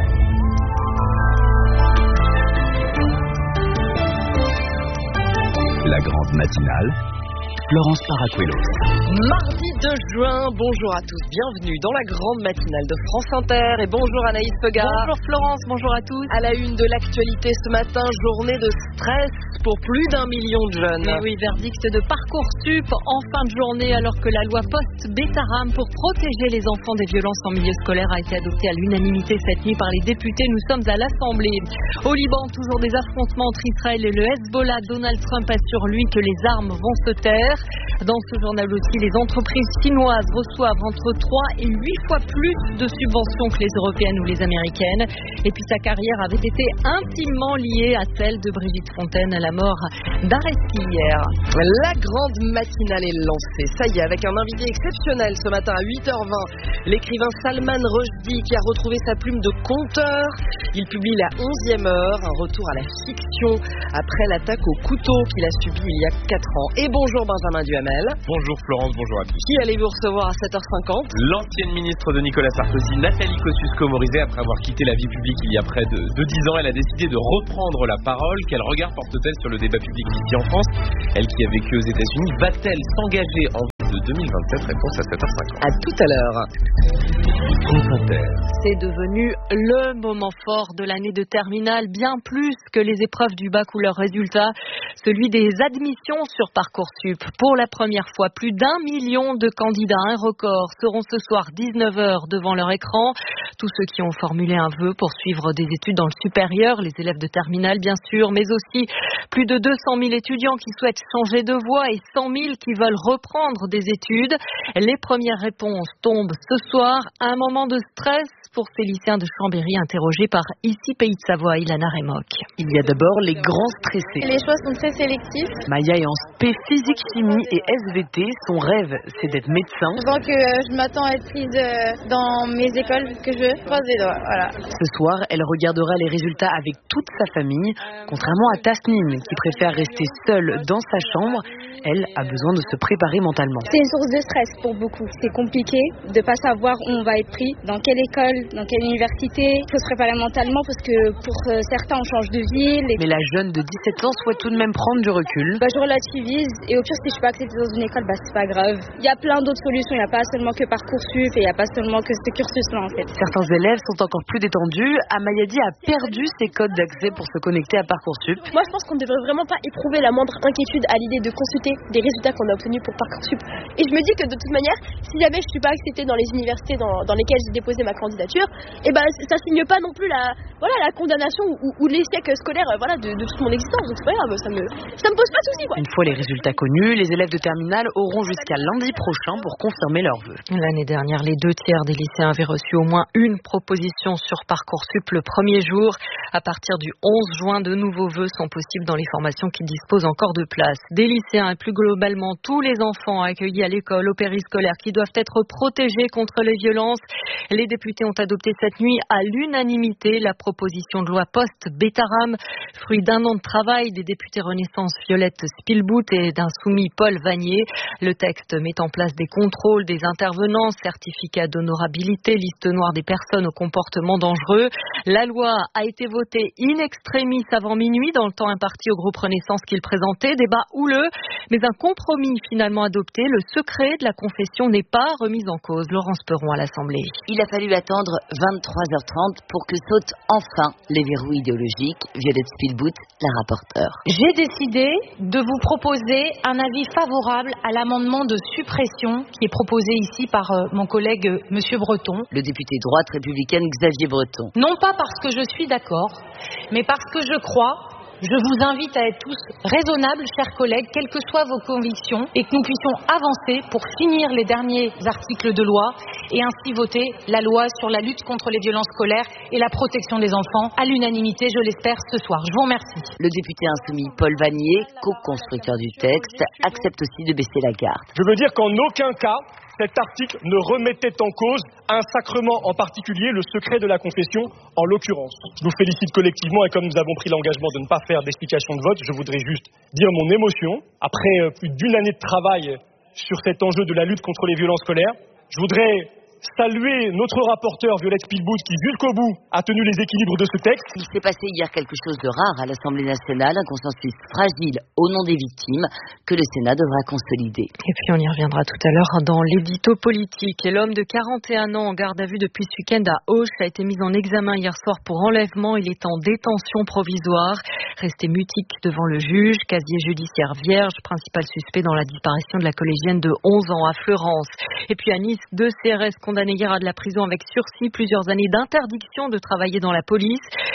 La grande matinale, Florence Paracuelos. Mardi deux juin, bonjour à tous, bienvenue dans la grande matinale de France Inter et bonjour Anaïs Pegard. Bonjour Florence, bonjour à tous. À la une de l'actualité ce matin, journée de stress pour plus d'un million de jeunes. Et oui, verdict de Parcoursup en fin de journée alors que la loi post-Bétaram pour protéger les enfants des violences en milieu scolaire a été adoptée à l'unanimité cette nuit par les députés. Nous sommes à l'Assemblée. Au Liban, toujours des affrontements entre Israël et le Hezbollah. Donald Trump assure lui que les armes vont se taire. Dans ce journal aussi, les entreprises chinoises reçoivent entre trois et huit fois plus de subventions que les européennes ou les américaines. Et puis sa carrière avait été intimement liée à celle de Brigitte Fontaine à la mort d'Aresti hier. La grande matinale est lancée. Ça y est, avec un invité exceptionnel ce matin à huit heures vingt. L'écrivain Salman Rushdie qui a retrouvé sa plume de conteur. Il publie La onzième heure, un retour à la fiction après l'attaque au couteau qu'il a subi il y a quatre ans. Et bonjour Benjamin Duhamel. Bonjour Florence, bonjour à tous. Qui allez-vous recevoir à sept heures cinquante? L'ancienne ministre de Nicolas Sarkozy, Nathalie Kosciusko-Morizet, après avoir quitté la vie publique il y a près de, de dix ans, elle a décidé de reprendre la parole. Quel regard porte-t-elle sur le débat public ici en France? Elle qui a vécu aux États-Unis, va-t-elle s'engager en vue de deux mille vingt-sept? Réponse à sept heures cinquante. À tout à l'heure. C'est devenu le moment fort de l'année de terminale, bien plus que les épreuves du bac ou leurs résultats, celui des admissions sur Parcoursup. Pour la première fois, plus d'un million de candidats, un record, seront ce soir dix-neuf heures devant leur écran. Tous ceux qui ont formulé un vœu pour suivre des études dans le supérieur, les élèves de terminale bien sûr, mais aussi plus de deux cent mille étudiants qui souhaitent changer de voie et cent mille qui veulent reprendre des études. Les premières réponses tombent ce soir, un moment de stress pour ces lycéens de Chambéry interrogés par Ici Pays de Savoie, Ilana Remoc. Il y a d'abord les grands stressés. Les choix sont très sélectifs. Maya est en spé physique, chimie et S V T. Son rêve, c'est d'être médecin. Donc euh, je m'attends à être prise euh, dans mes écoles que je veux. Croise les doigts, voilà. Ce soir, elle regardera les résultats avec toute sa famille. Contrairement à Tasnim, qui préfère rester seule dans sa chambre, elle a besoin de se préparer mentalement. C'est une source de stress pour beaucoup. C'est compliqué de ne pas savoir où on va être pris, dans quelle école, dans quelle université. Il faut se préparer mentalement parce que pour certains, on change de ville. Et... Mais la jeune de dix-sept ans souhaite tout de même prendre du recul. Bah, je relativise et au pire, si je suis pas acceptée dans une école, bah, c'est pas grave. Il y a plein d'autres solutions. Il n'y a pas seulement que Parcoursup et il n'y a pas seulement que ce cursus-là en fait. Certains élèves sont encore plus détendus. Amayadi a perdu ses codes d'accès pour se connecter à Parcoursup. Moi, je pense qu'on ne devrait vraiment pas éprouver la moindre inquiétude à l'idée de consulter des résultats qu'on a obtenus pour Parcoursup. Et je me dis que de toute manière, si jamais je suis pas acceptée dans les universités dans, dans lesquelles j'ai déposé ma candidature, et ben ça signe pas non plus la voilà la condamnation ou, ou l'échec scolaire voilà de, de toute mon existence. Donc c'est pas grave, ça me ça me pose pas de soucis quoi. Une fois les résultats connus, les élèves de terminale auront jusqu'à lundi prochain pour confirmer leurs vœux. L'année dernière, les deux tiers des lycéens avaient reçu au moins une proposition sur Parcoursup le premier jour. À partir du onze juin, de nouveaux vœux sont possibles dans les formations qui disposent encore de place. Des lycéens et plus globalement tous les enfants accueillis à l'école, au périscolaire, qui doivent être protégés contre les violences. Les députés ont adopté cette nuit à l'unanimité la proposition de loi post-Bétaram, fruit d'un an de travail des députés Renaissance Violette Spielbout et d'un soumis Paul Vanier. Le texte met en place des contrôles des intervenants, certificats d'honorabilité, liste noire des personnes au comportement dangereux. La loi a été votée in extremis avant minuit dans le temps imparti au groupe Renaissance qu'il présentait. Débat houleux, mais un compromis finalement adopté. Le secret de la confession n'est pas remis en cause. Laurence Perron à l'Assemblée. Il a fallu attendre vingt-trois heures trente pour que sautent enfin les verrous idéologiques. Violette Spielbout, la rapporteure. J'ai décidé de vous proposer un avis favorable à l'amendement de suppression qui est proposé ici par euh, mon collègue euh, Monsieur Breton. Le député droite républicaine Xavier Breton. Non pas parce que je suis d'accord, mais parce que je crois... Je vous invite à être tous raisonnables, chers collègues, quelles que soient vos convictions, et que nous puissions avancer pour finir les derniers articles de loi et ainsi voter la loi sur la lutte contre les violences scolaires et la protection des enfants à l'unanimité, je l'espère, ce soir. Je vous remercie. Le député insoumis Paul Vanier, co-constructeur du texte, accepte aussi de baisser la garde. Je veux dire qu'en aucun cas, cet article ne remettait en cause un sacrement en particulier, le secret de la confession en l'occurrence. Je nous félicite collectivement et comme nous avons pris l'engagement de ne pas faire d'explication de vote, je voudrais juste dire mon émotion. Après plus d'une année de travail sur cet enjeu de la lutte contre les violences scolaires, je voudrais saluer notre rapporteur Violette Spielbout qui jusqu'au bout a tenu les équilibres de ce texte. Il s'est passé hier quelque chose de rare à l'Assemblée nationale, un consensus fragile au nom des victimes que le Sénat devra consolider. Et puis on y reviendra tout à l'heure dans l'édito politique. Et l'homme de quarante et un ans en garde à vue depuis ce week-end à Auch a été mis en examen hier soir pour enlèvement. Il est en détention provisoire, resté mutique devant le juge, casier judiciaire vierge, principal suspect dans la disparition de la collégienne de onze ans à Fleurance. Et puis à Nice, deux C R S condamné hier à de la prison avec sursis, plusieurs années d'interdiction de travailler dans la police.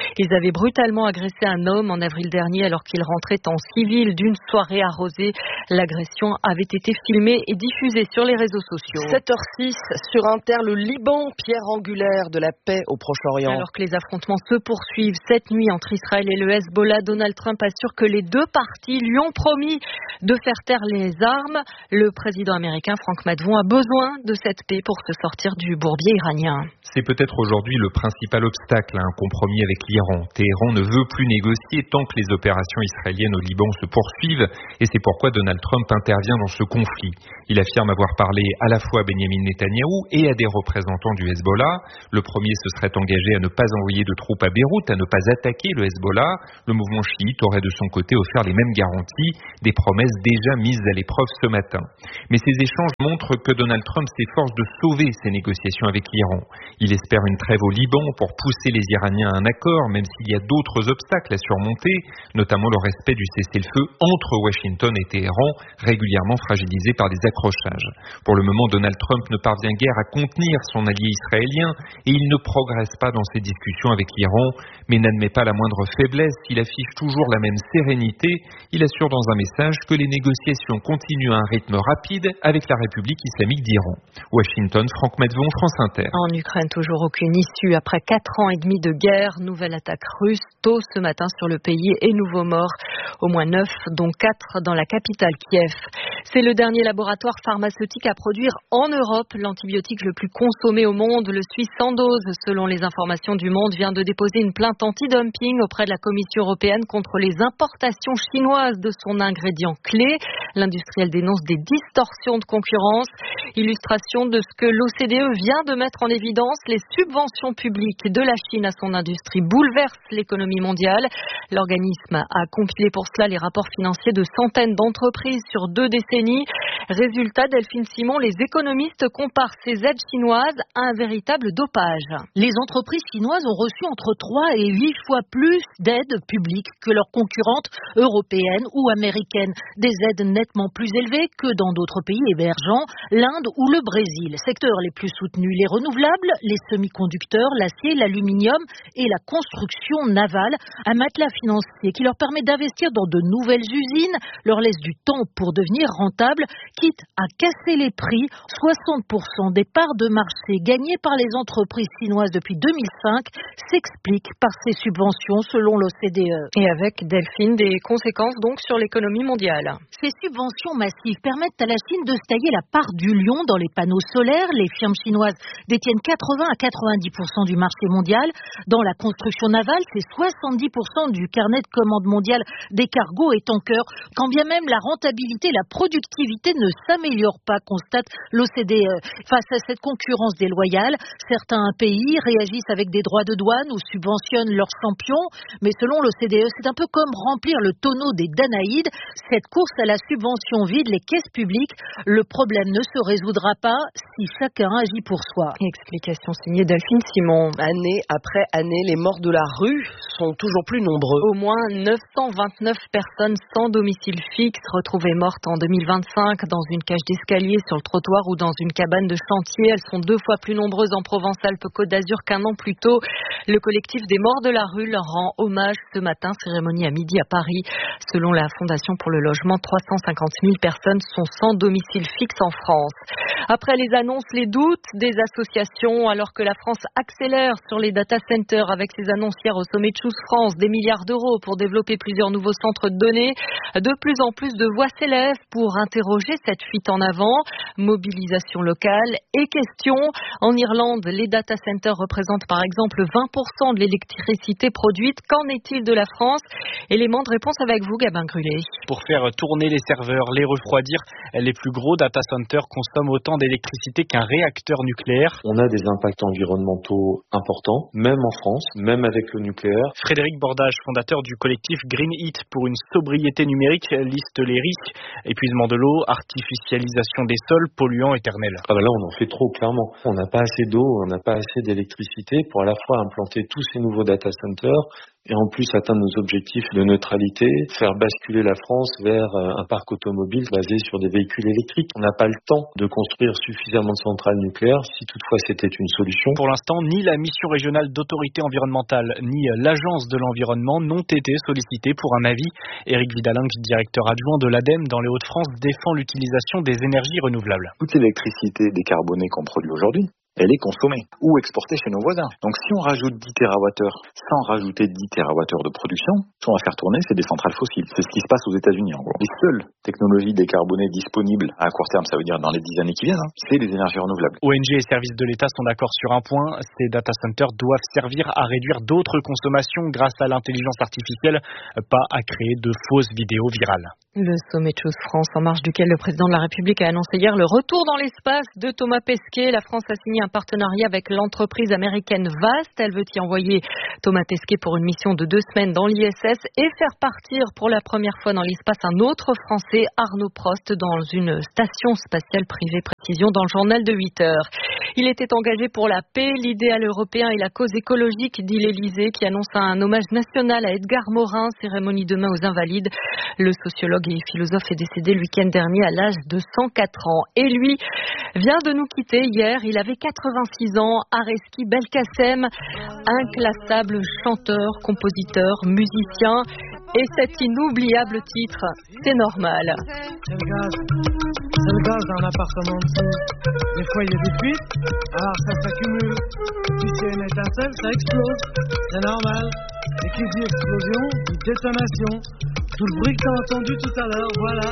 Ils avaient brutalement agressé un homme en avril dernier alors qu'il rentrait en civil d'une soirée arrosée. L'agression avait été filmée et diffusée sur les réseaux sociaux. sept heures six sur Inter, le Liban, pierre angulaire de la paix au Proche-Orient. Alors que les affrontements se poursuivent cette nuit entre Israël et le Hezbollah, Donald Trump assure que les deux parties lui ont promis de faire taire les armes. Le président américain Frank Madvon a besoin de cette paix pour se sortir du bourbier iranien. C'est peut-être aujourd'hui le principal obstacle à un compromis avec l'Iran. Téhéran ne veut plus négocier tant que les opérations israéliennes au Liban se poursuivent et c'est pourquoi Donald Trump intervient dans ce conflit. Il affirme avoir parlé à la fois à Benjamin Netanyahou et à des représentants du Hezbollah. Le premier se serait engagé à ne pas envoyer de troupes à Beyrouth, à ne pas attaquer le Hezbollah. Le mouvement chiite aurait de son côté offert les mêmes garanties, des promesses déjà mises à l'épreuve ce matin. Mais ces échanges montrent que Donald Trump s'efforce de sauver ces négociations avec l'Iran. Il espère une trêve au Liban pour pousser les Iraniens à un accord, même s'il y a d'autres obstacles à surmonter, notamment le respect du cessez-le-feu entre Washington et Téhéran, régulièrement fragilisé par des accrochages. Pour le moment, Donald Trump ne parvient guère à contenir son allié israélien et il ne progresse pas dans ses discussions avec l'Iran, mais n'admet pas la moindre faiblesse. Il affiche toujours la même sérénité. Il assure dans un message que les négociations continuent à un rythme rapide avec la République islamique d'Iran. Washington, Franck Medvon, France Inter. En Ukraine, toujours aucune issue après quatre ans et demi de guerre. Nouvelle attaque russe tôt ce matin sur le pays et nouveaux morts. Au moins neuf, dont quatre dans la capitale Kiev. C'est le dernier laboratoire pharmaceutique à produire en Europe. L'antibiotique le plus consommé au monde, le Suisse Sandoz, selon les informations du Monde, vient de déposer une plainte anti-dumping auprès de la Commission européenne contre les importations chinoises de son ingrédient clé. L'industriel dénonce des distorsions de concurrence. Illustration de ce que l'O C D E vient de mettre en évidence. Les subventions publiques de la Chine à son industrie bouleversent l'économie mondiale. L'organisme a compilé pour cela les rapports financiers de centaines d'entreprises sur deux décennies. Résultat, Delphine Simon, les économistes comparent ces aides chinoises à un véritable dopage. Les entreprises chinoises ont reçu entre trois et huit fois plus d'aides publiques que leurs concurrentes européennes ou américaines. Des aides nettement plus élevées que dans d'autres pays émergents, l'Inde ou le Brésil. Secteurs les plus soutenus, les renouvelables, les semi-conducteurs, l'acier, l'aluminium et la construction navale. Un matelas financier qui leur permet d'investir dans de nouvelles usines, leur laisse du temps pour devenir rentables, quitte à casser les prix. soixante pour cent des parts de marché gagnées par les entreprises chinoises depuis deux mille cinq s'expliquent par ces subventions selon l'O C D E. Et avec Delphine, des conséquences donc sur l'économie mondiale. Ces subventions massives permettent à la Chine de se tailler la part du lion dans les panneaux solaires. Les firmes chinoises détiennent quatre-vingts à quatre-vingt-dix pour cent du marché mondial. Dans la construction navale, c'est soixante-dix pour cent du carnet de commandes mondial des cargos et tankers. Quand bien même la rentabilité, la productivité ne s'améliore pas, constate l'O C D E. Face à cette concurrence déloyale, certains pays réagissent avec des droits de douane ou subventionnent leurs champions. Mais selon l'O C D E, c'est un peu comme remplir le tonneau des Danaïdes. Cette course à la subvention vide les caisses publiques. Le problème ne se résoudra pas si chacun agit pour soi. Explication signée Delphine Simon. Année après année, les morts de la rue sont toujours plus nombreux. Au moins neuf cent vingt-neuf personnes sans domicile fixe retrouvées mortes en deux mille vingt-cinq dans une cage d'escalier sur le trottoir ou dans une cabane de chantier. Elles sont deux fois plus nombreuses en Provence-Alpes-Côte d'Azur qu'un an plus tôt. Le collectif des morts de la rue leur rend hommage ce matin, cérémonie à midi à Paris. Selon la Fondation pour le logement, trois cent cinquante mille personnes sont sans domicile fixe en France. Après les annonces, les doutes des associations, alors que la France accélère sur les data centers avec ses annonces hier au sommet de Choose France, des milliards d'euros pour développer plusieurs nouveaux centres de données, de plus en plus de voix s'élèvent pour interroger cette fuite en avant, mobilisation locale et questions. En Irlande, les data centers représentent par exemple vingt pour cent de l'électricité produite. Qu'en est-il de la France? Élément de réponse avec vous, Gabin Grullet. Pour faire tourner les serveurs, les refroidir, les plus gros data centers consomment autant d'électricité qu'un réacteur nucléaire. On a des impacts environnementaux importants, même en France, même avec le nucléaire. Frédéric Bordage, fondateur du collectif Green Heat pour une sobriété numérique, liste les risques: épuisement de l'eau, artificialisation des sols, polluants éternels. Ah bah là, on en fait trop, clairement. On n'a pas assez d'eau, on n'a pas assez d'électricité pour à la fois implanter tous ces nouveaux data centers et en plus atteindre nos objectifs de neutralité, faire basculer la France vers un parc automobile basé sur des véhicules électriques. On n'a pas le temps de construire suffisamment de centrales nucléaires si toutefois c'était une solution. Pour l'instant, ni la mission régionale d'autorité environnementale ni l'agence de l'environnement n'ont été sollicités pour un avis. Éric Vidalin, directeur adjoint de l'ADEME dans les Hauts-de-France, défend l'utilisation des énergies renouvelables. Toute l'électricité décarbonée qu'on produit aujourd'hui, elle est consommée ou exportée chez nos voisins. Donc si on rajoute dix térawattheures sans rajouter dix térawattheures de production, ce qu'on va faire tourner, c'est des centrales fossiles. C'est ce qui se passe aux États-Unis en gros. Les seules technologies décarbonées disponibles à court terme, ça veut dire dans les dix années qui viennent, hein, c'est les énergies renouvelables. O N G et services de l'État sont d'accord sur un point, ces data centers doivent servir à réduire d'autres consommations grâce à l'intelligence artificielle, pas à créer de fausses vidéos virales. Le sommet de Choose France, en marge duquel le président de la République a annoncé hier le retour dans l'espace de Thomas Pesquet. La France a signé un partenariat avec l'entreprise américaine Vast. Elle veut y envoyer Thomas Pesquet pour une mission de deux semaines dans l'I S S et faire partir pour la première fois dans l'espace un autre Français, Arnaud Prost, dans une station spatiale privée. Précision dans le journal de huit heures. Il était engagé pour la paix, l'idéal européen et la cause écologique, dit l'Élysée, qui annonce un hommage national à Edgar Morin, cérémonie demain aux Invalides. Le sociologue et philosophe est décédé le week-end dernier à l'âge de cent quatre ans. Et lui vient de nous quitter hier. Il avait quatre-vingt-six ans. Areski Belkacem, inclassable chanteur, compositeur, musicien. Et cet inoubliable titre, c'est normal. C'est le gaz. C'est le gaz dans l'appartement dessous. Des fois, il y a des fuites. Alors, ça s'accumule. Puis, s'il y a une étincelle, ça explose. C'est normal. Et qui dit explosion, dit détonation. Tout le bruit que tu as entendu tout à l'heure, voilà.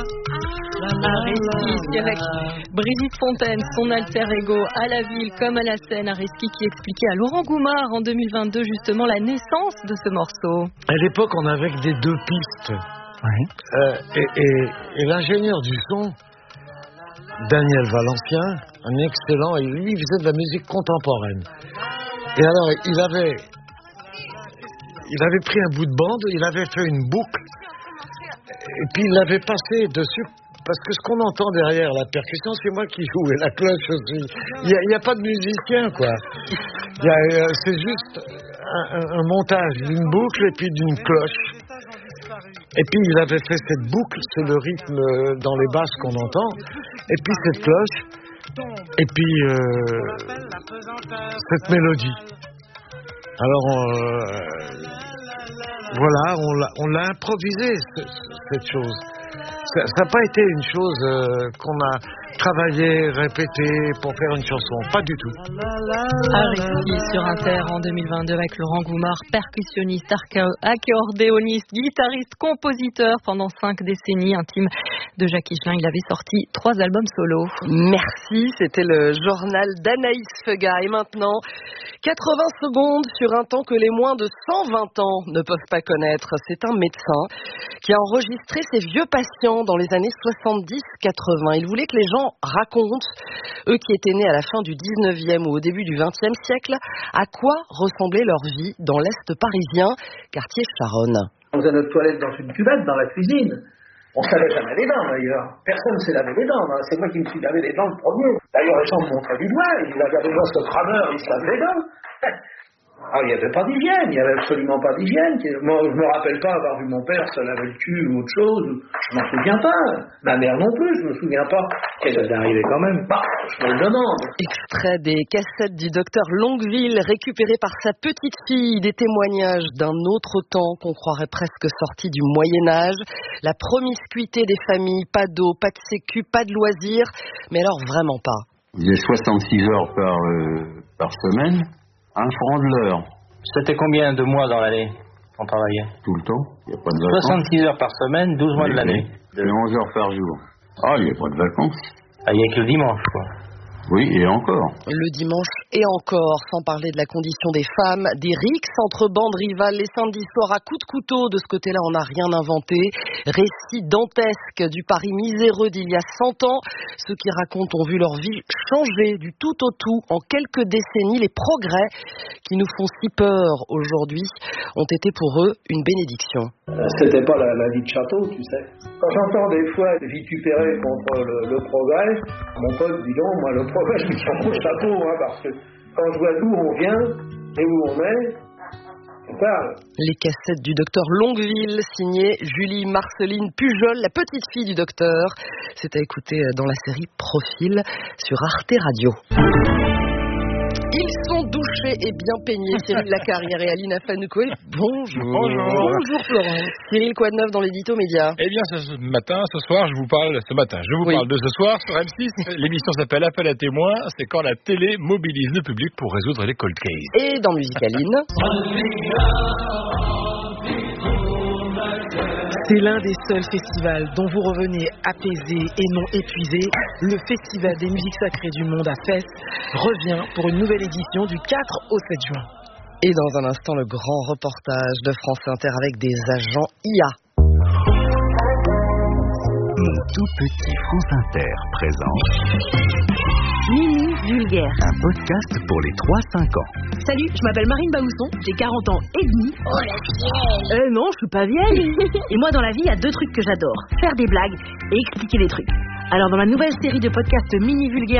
Areski, avec Brigitte Fontaine, son alter ego, à la ville comme à la scène. Areski qui expliquait à Laurent Goumard en deux mille vingt-deux justement la naissance de ce morceau. À l'époque, on avait que des deux pistes. Ouais. Euh, et, et, et l'ingénieur du son, Daniel Valencien, un excellent, et lui, il faisait de la musique contemporaine. Et alors, il avait, il avait pris un bout de bande, il avait fait une boucle. Et puis il l'avait passé dessus, parce que ce qu'on entend derrière la percussion, c'est moi qui joue, et la cloche aussi. Il n'y a, a pas de musicien, quoi. Y a, c'est juste un, un montage d'une boucle et puis d'une cloche. Et puis il avait fait cette boucle, c'est le rythme dans les basses qu'on entend, et puis cette cloche, et puis euh, cette mélodie. Alors, euh, voilà, on l'a, on l'a improvisé, cette chose. Ça n'a pas été une chose euh, qu'on a travaillé, répété pour faire une chanson, pas du tout. Areski sur Inter en deux mille vingt-deux avec Laurent Goumard, percussionniste, accordéoniste, guitariste, compositeur pendant cinq décennies, intime de Jacques Higelin. Il avait sorti trois albums solo. Merci, c'était le journal d'Anaïs Feuga. Et maintenant, quatre-vingts secondes sur un temps que les moins de cent vingt ans ne peuvent pas connaître. C'est un médecin qui a enregistré ses vieux patients dans les années soixante-dix quatre-vingts. Il voulait que les gens racontent, eux qui étaient nés à la fin du dix-neuvième ou au début du vingtième siècle, à quoi ressemblait leur vie dans l'Est parisien, quartier Charonne. On faisait notre toilette dans une cuvette, dans la cuisine. On ne savait jamais les dents d'ailleurs. Personne ne s'est lavé les dents. Hein. C'est moi qui me suis lavé les dents le premier. D'ailleurs, les gens me montraient du doigt. Ils disaient, regardez-moi ce crâneur, il se lave les dents. Ah, il n'y avait pas d'hygiène, il n'y avait absolument pas d'hygiène. Moi, je ne me rappelle pas avoir vu mon père se laver le cul ou autre chose. Je ne m'en souviens pas. Ma mère non plus, je ne me souviens pas. Qu'elle est arrivée quand même. Bah, je me le demande. Extrait des cassettes du docteur Longueville, récupéré par sa petite fille, des témoignages d'un autre temps qu'on croirait presque sorti du Moyen-Âge. La promiscuité des familles, pas d'eau, pas de sécu, pas de loisirs. Mais alors vraiment pas. Il y a soixante-six heures par, euh, par semaine. Un franc de l'heure. C'était combien de mois dans l'année qu'on travaillait? Tout le temps. Il n'y a pas de vacances. soixante-six heures par semaine, douze mois oui, de l'année. C'est onze heures par jour. Ah, il n'y a pas de vacances. Ah, il n'y a que le dimanche, quoi. Oui, et encore. Le dimanche et encore, sans parler de la condition des femmes, des rixes entre bandes rivales, les samedis soirs à coups de couteau. De ce côté-là, on n'a rien inventé. Récit dantesque du Paris miséreux d'il y a cent ans. Ceux qui racontent ont vu leur vie changer du tout au tout en quelques décennies. Les progrès qui nous font si peur aujourd'hui ont été pour eux une bénédiction. C'était pas la, la vie de château, tu sais. Quand j'entends des fois vitupérer contre le, le progrès, mon pote dit donc, moi le progrès, je me tiens au chapeau, hein, parce que quand je vois d'où on vient et où on est, Les cassettes du docteur Longueville, signé Julie Marceline Pujol, la petite fille du docteur. C'est à écouter dans la série Profil sur Arte Radio. Ils sont douchés et bien peignés, Cyril Lacarrière et Aline Afanoukoé. Bonjour. Bonjour. Bonjour Florence. Cyril, quoi de neuf dans l'édito média? Eh bien, ce matin, ce soir, je vous parle, ce matin, je vous oui. parle de ce soir sur M six. L'émission s'appelle Appel à témoins. C'est quand la télé mobilise le public pour résoudre les cold cases. Et dans Musicaline. C'est l'un des seuls festivals dont vous revenez apaisé et non épuisé. Le Festival des musiques sacrées du monde à Fès revient pour une nouvelle édition du quatre au sept juin. Et dans un instant, le grand reportage de France Inter avec des agents I A. Mon tout petit France Inter présente Mini Vulgaire, un podcast pour les trois cinq ans. Salut, je m'appelle Marine Baousson, j'ai quarante ans et demi. Oh la vieille. Euh non, je suis pas vieille. Et moi dans la vie, il y a deux trucs que j'adore, faire des blagues et expliquer des trucs. Alors dans la nouvelle série de podcasts Mini Vulgaire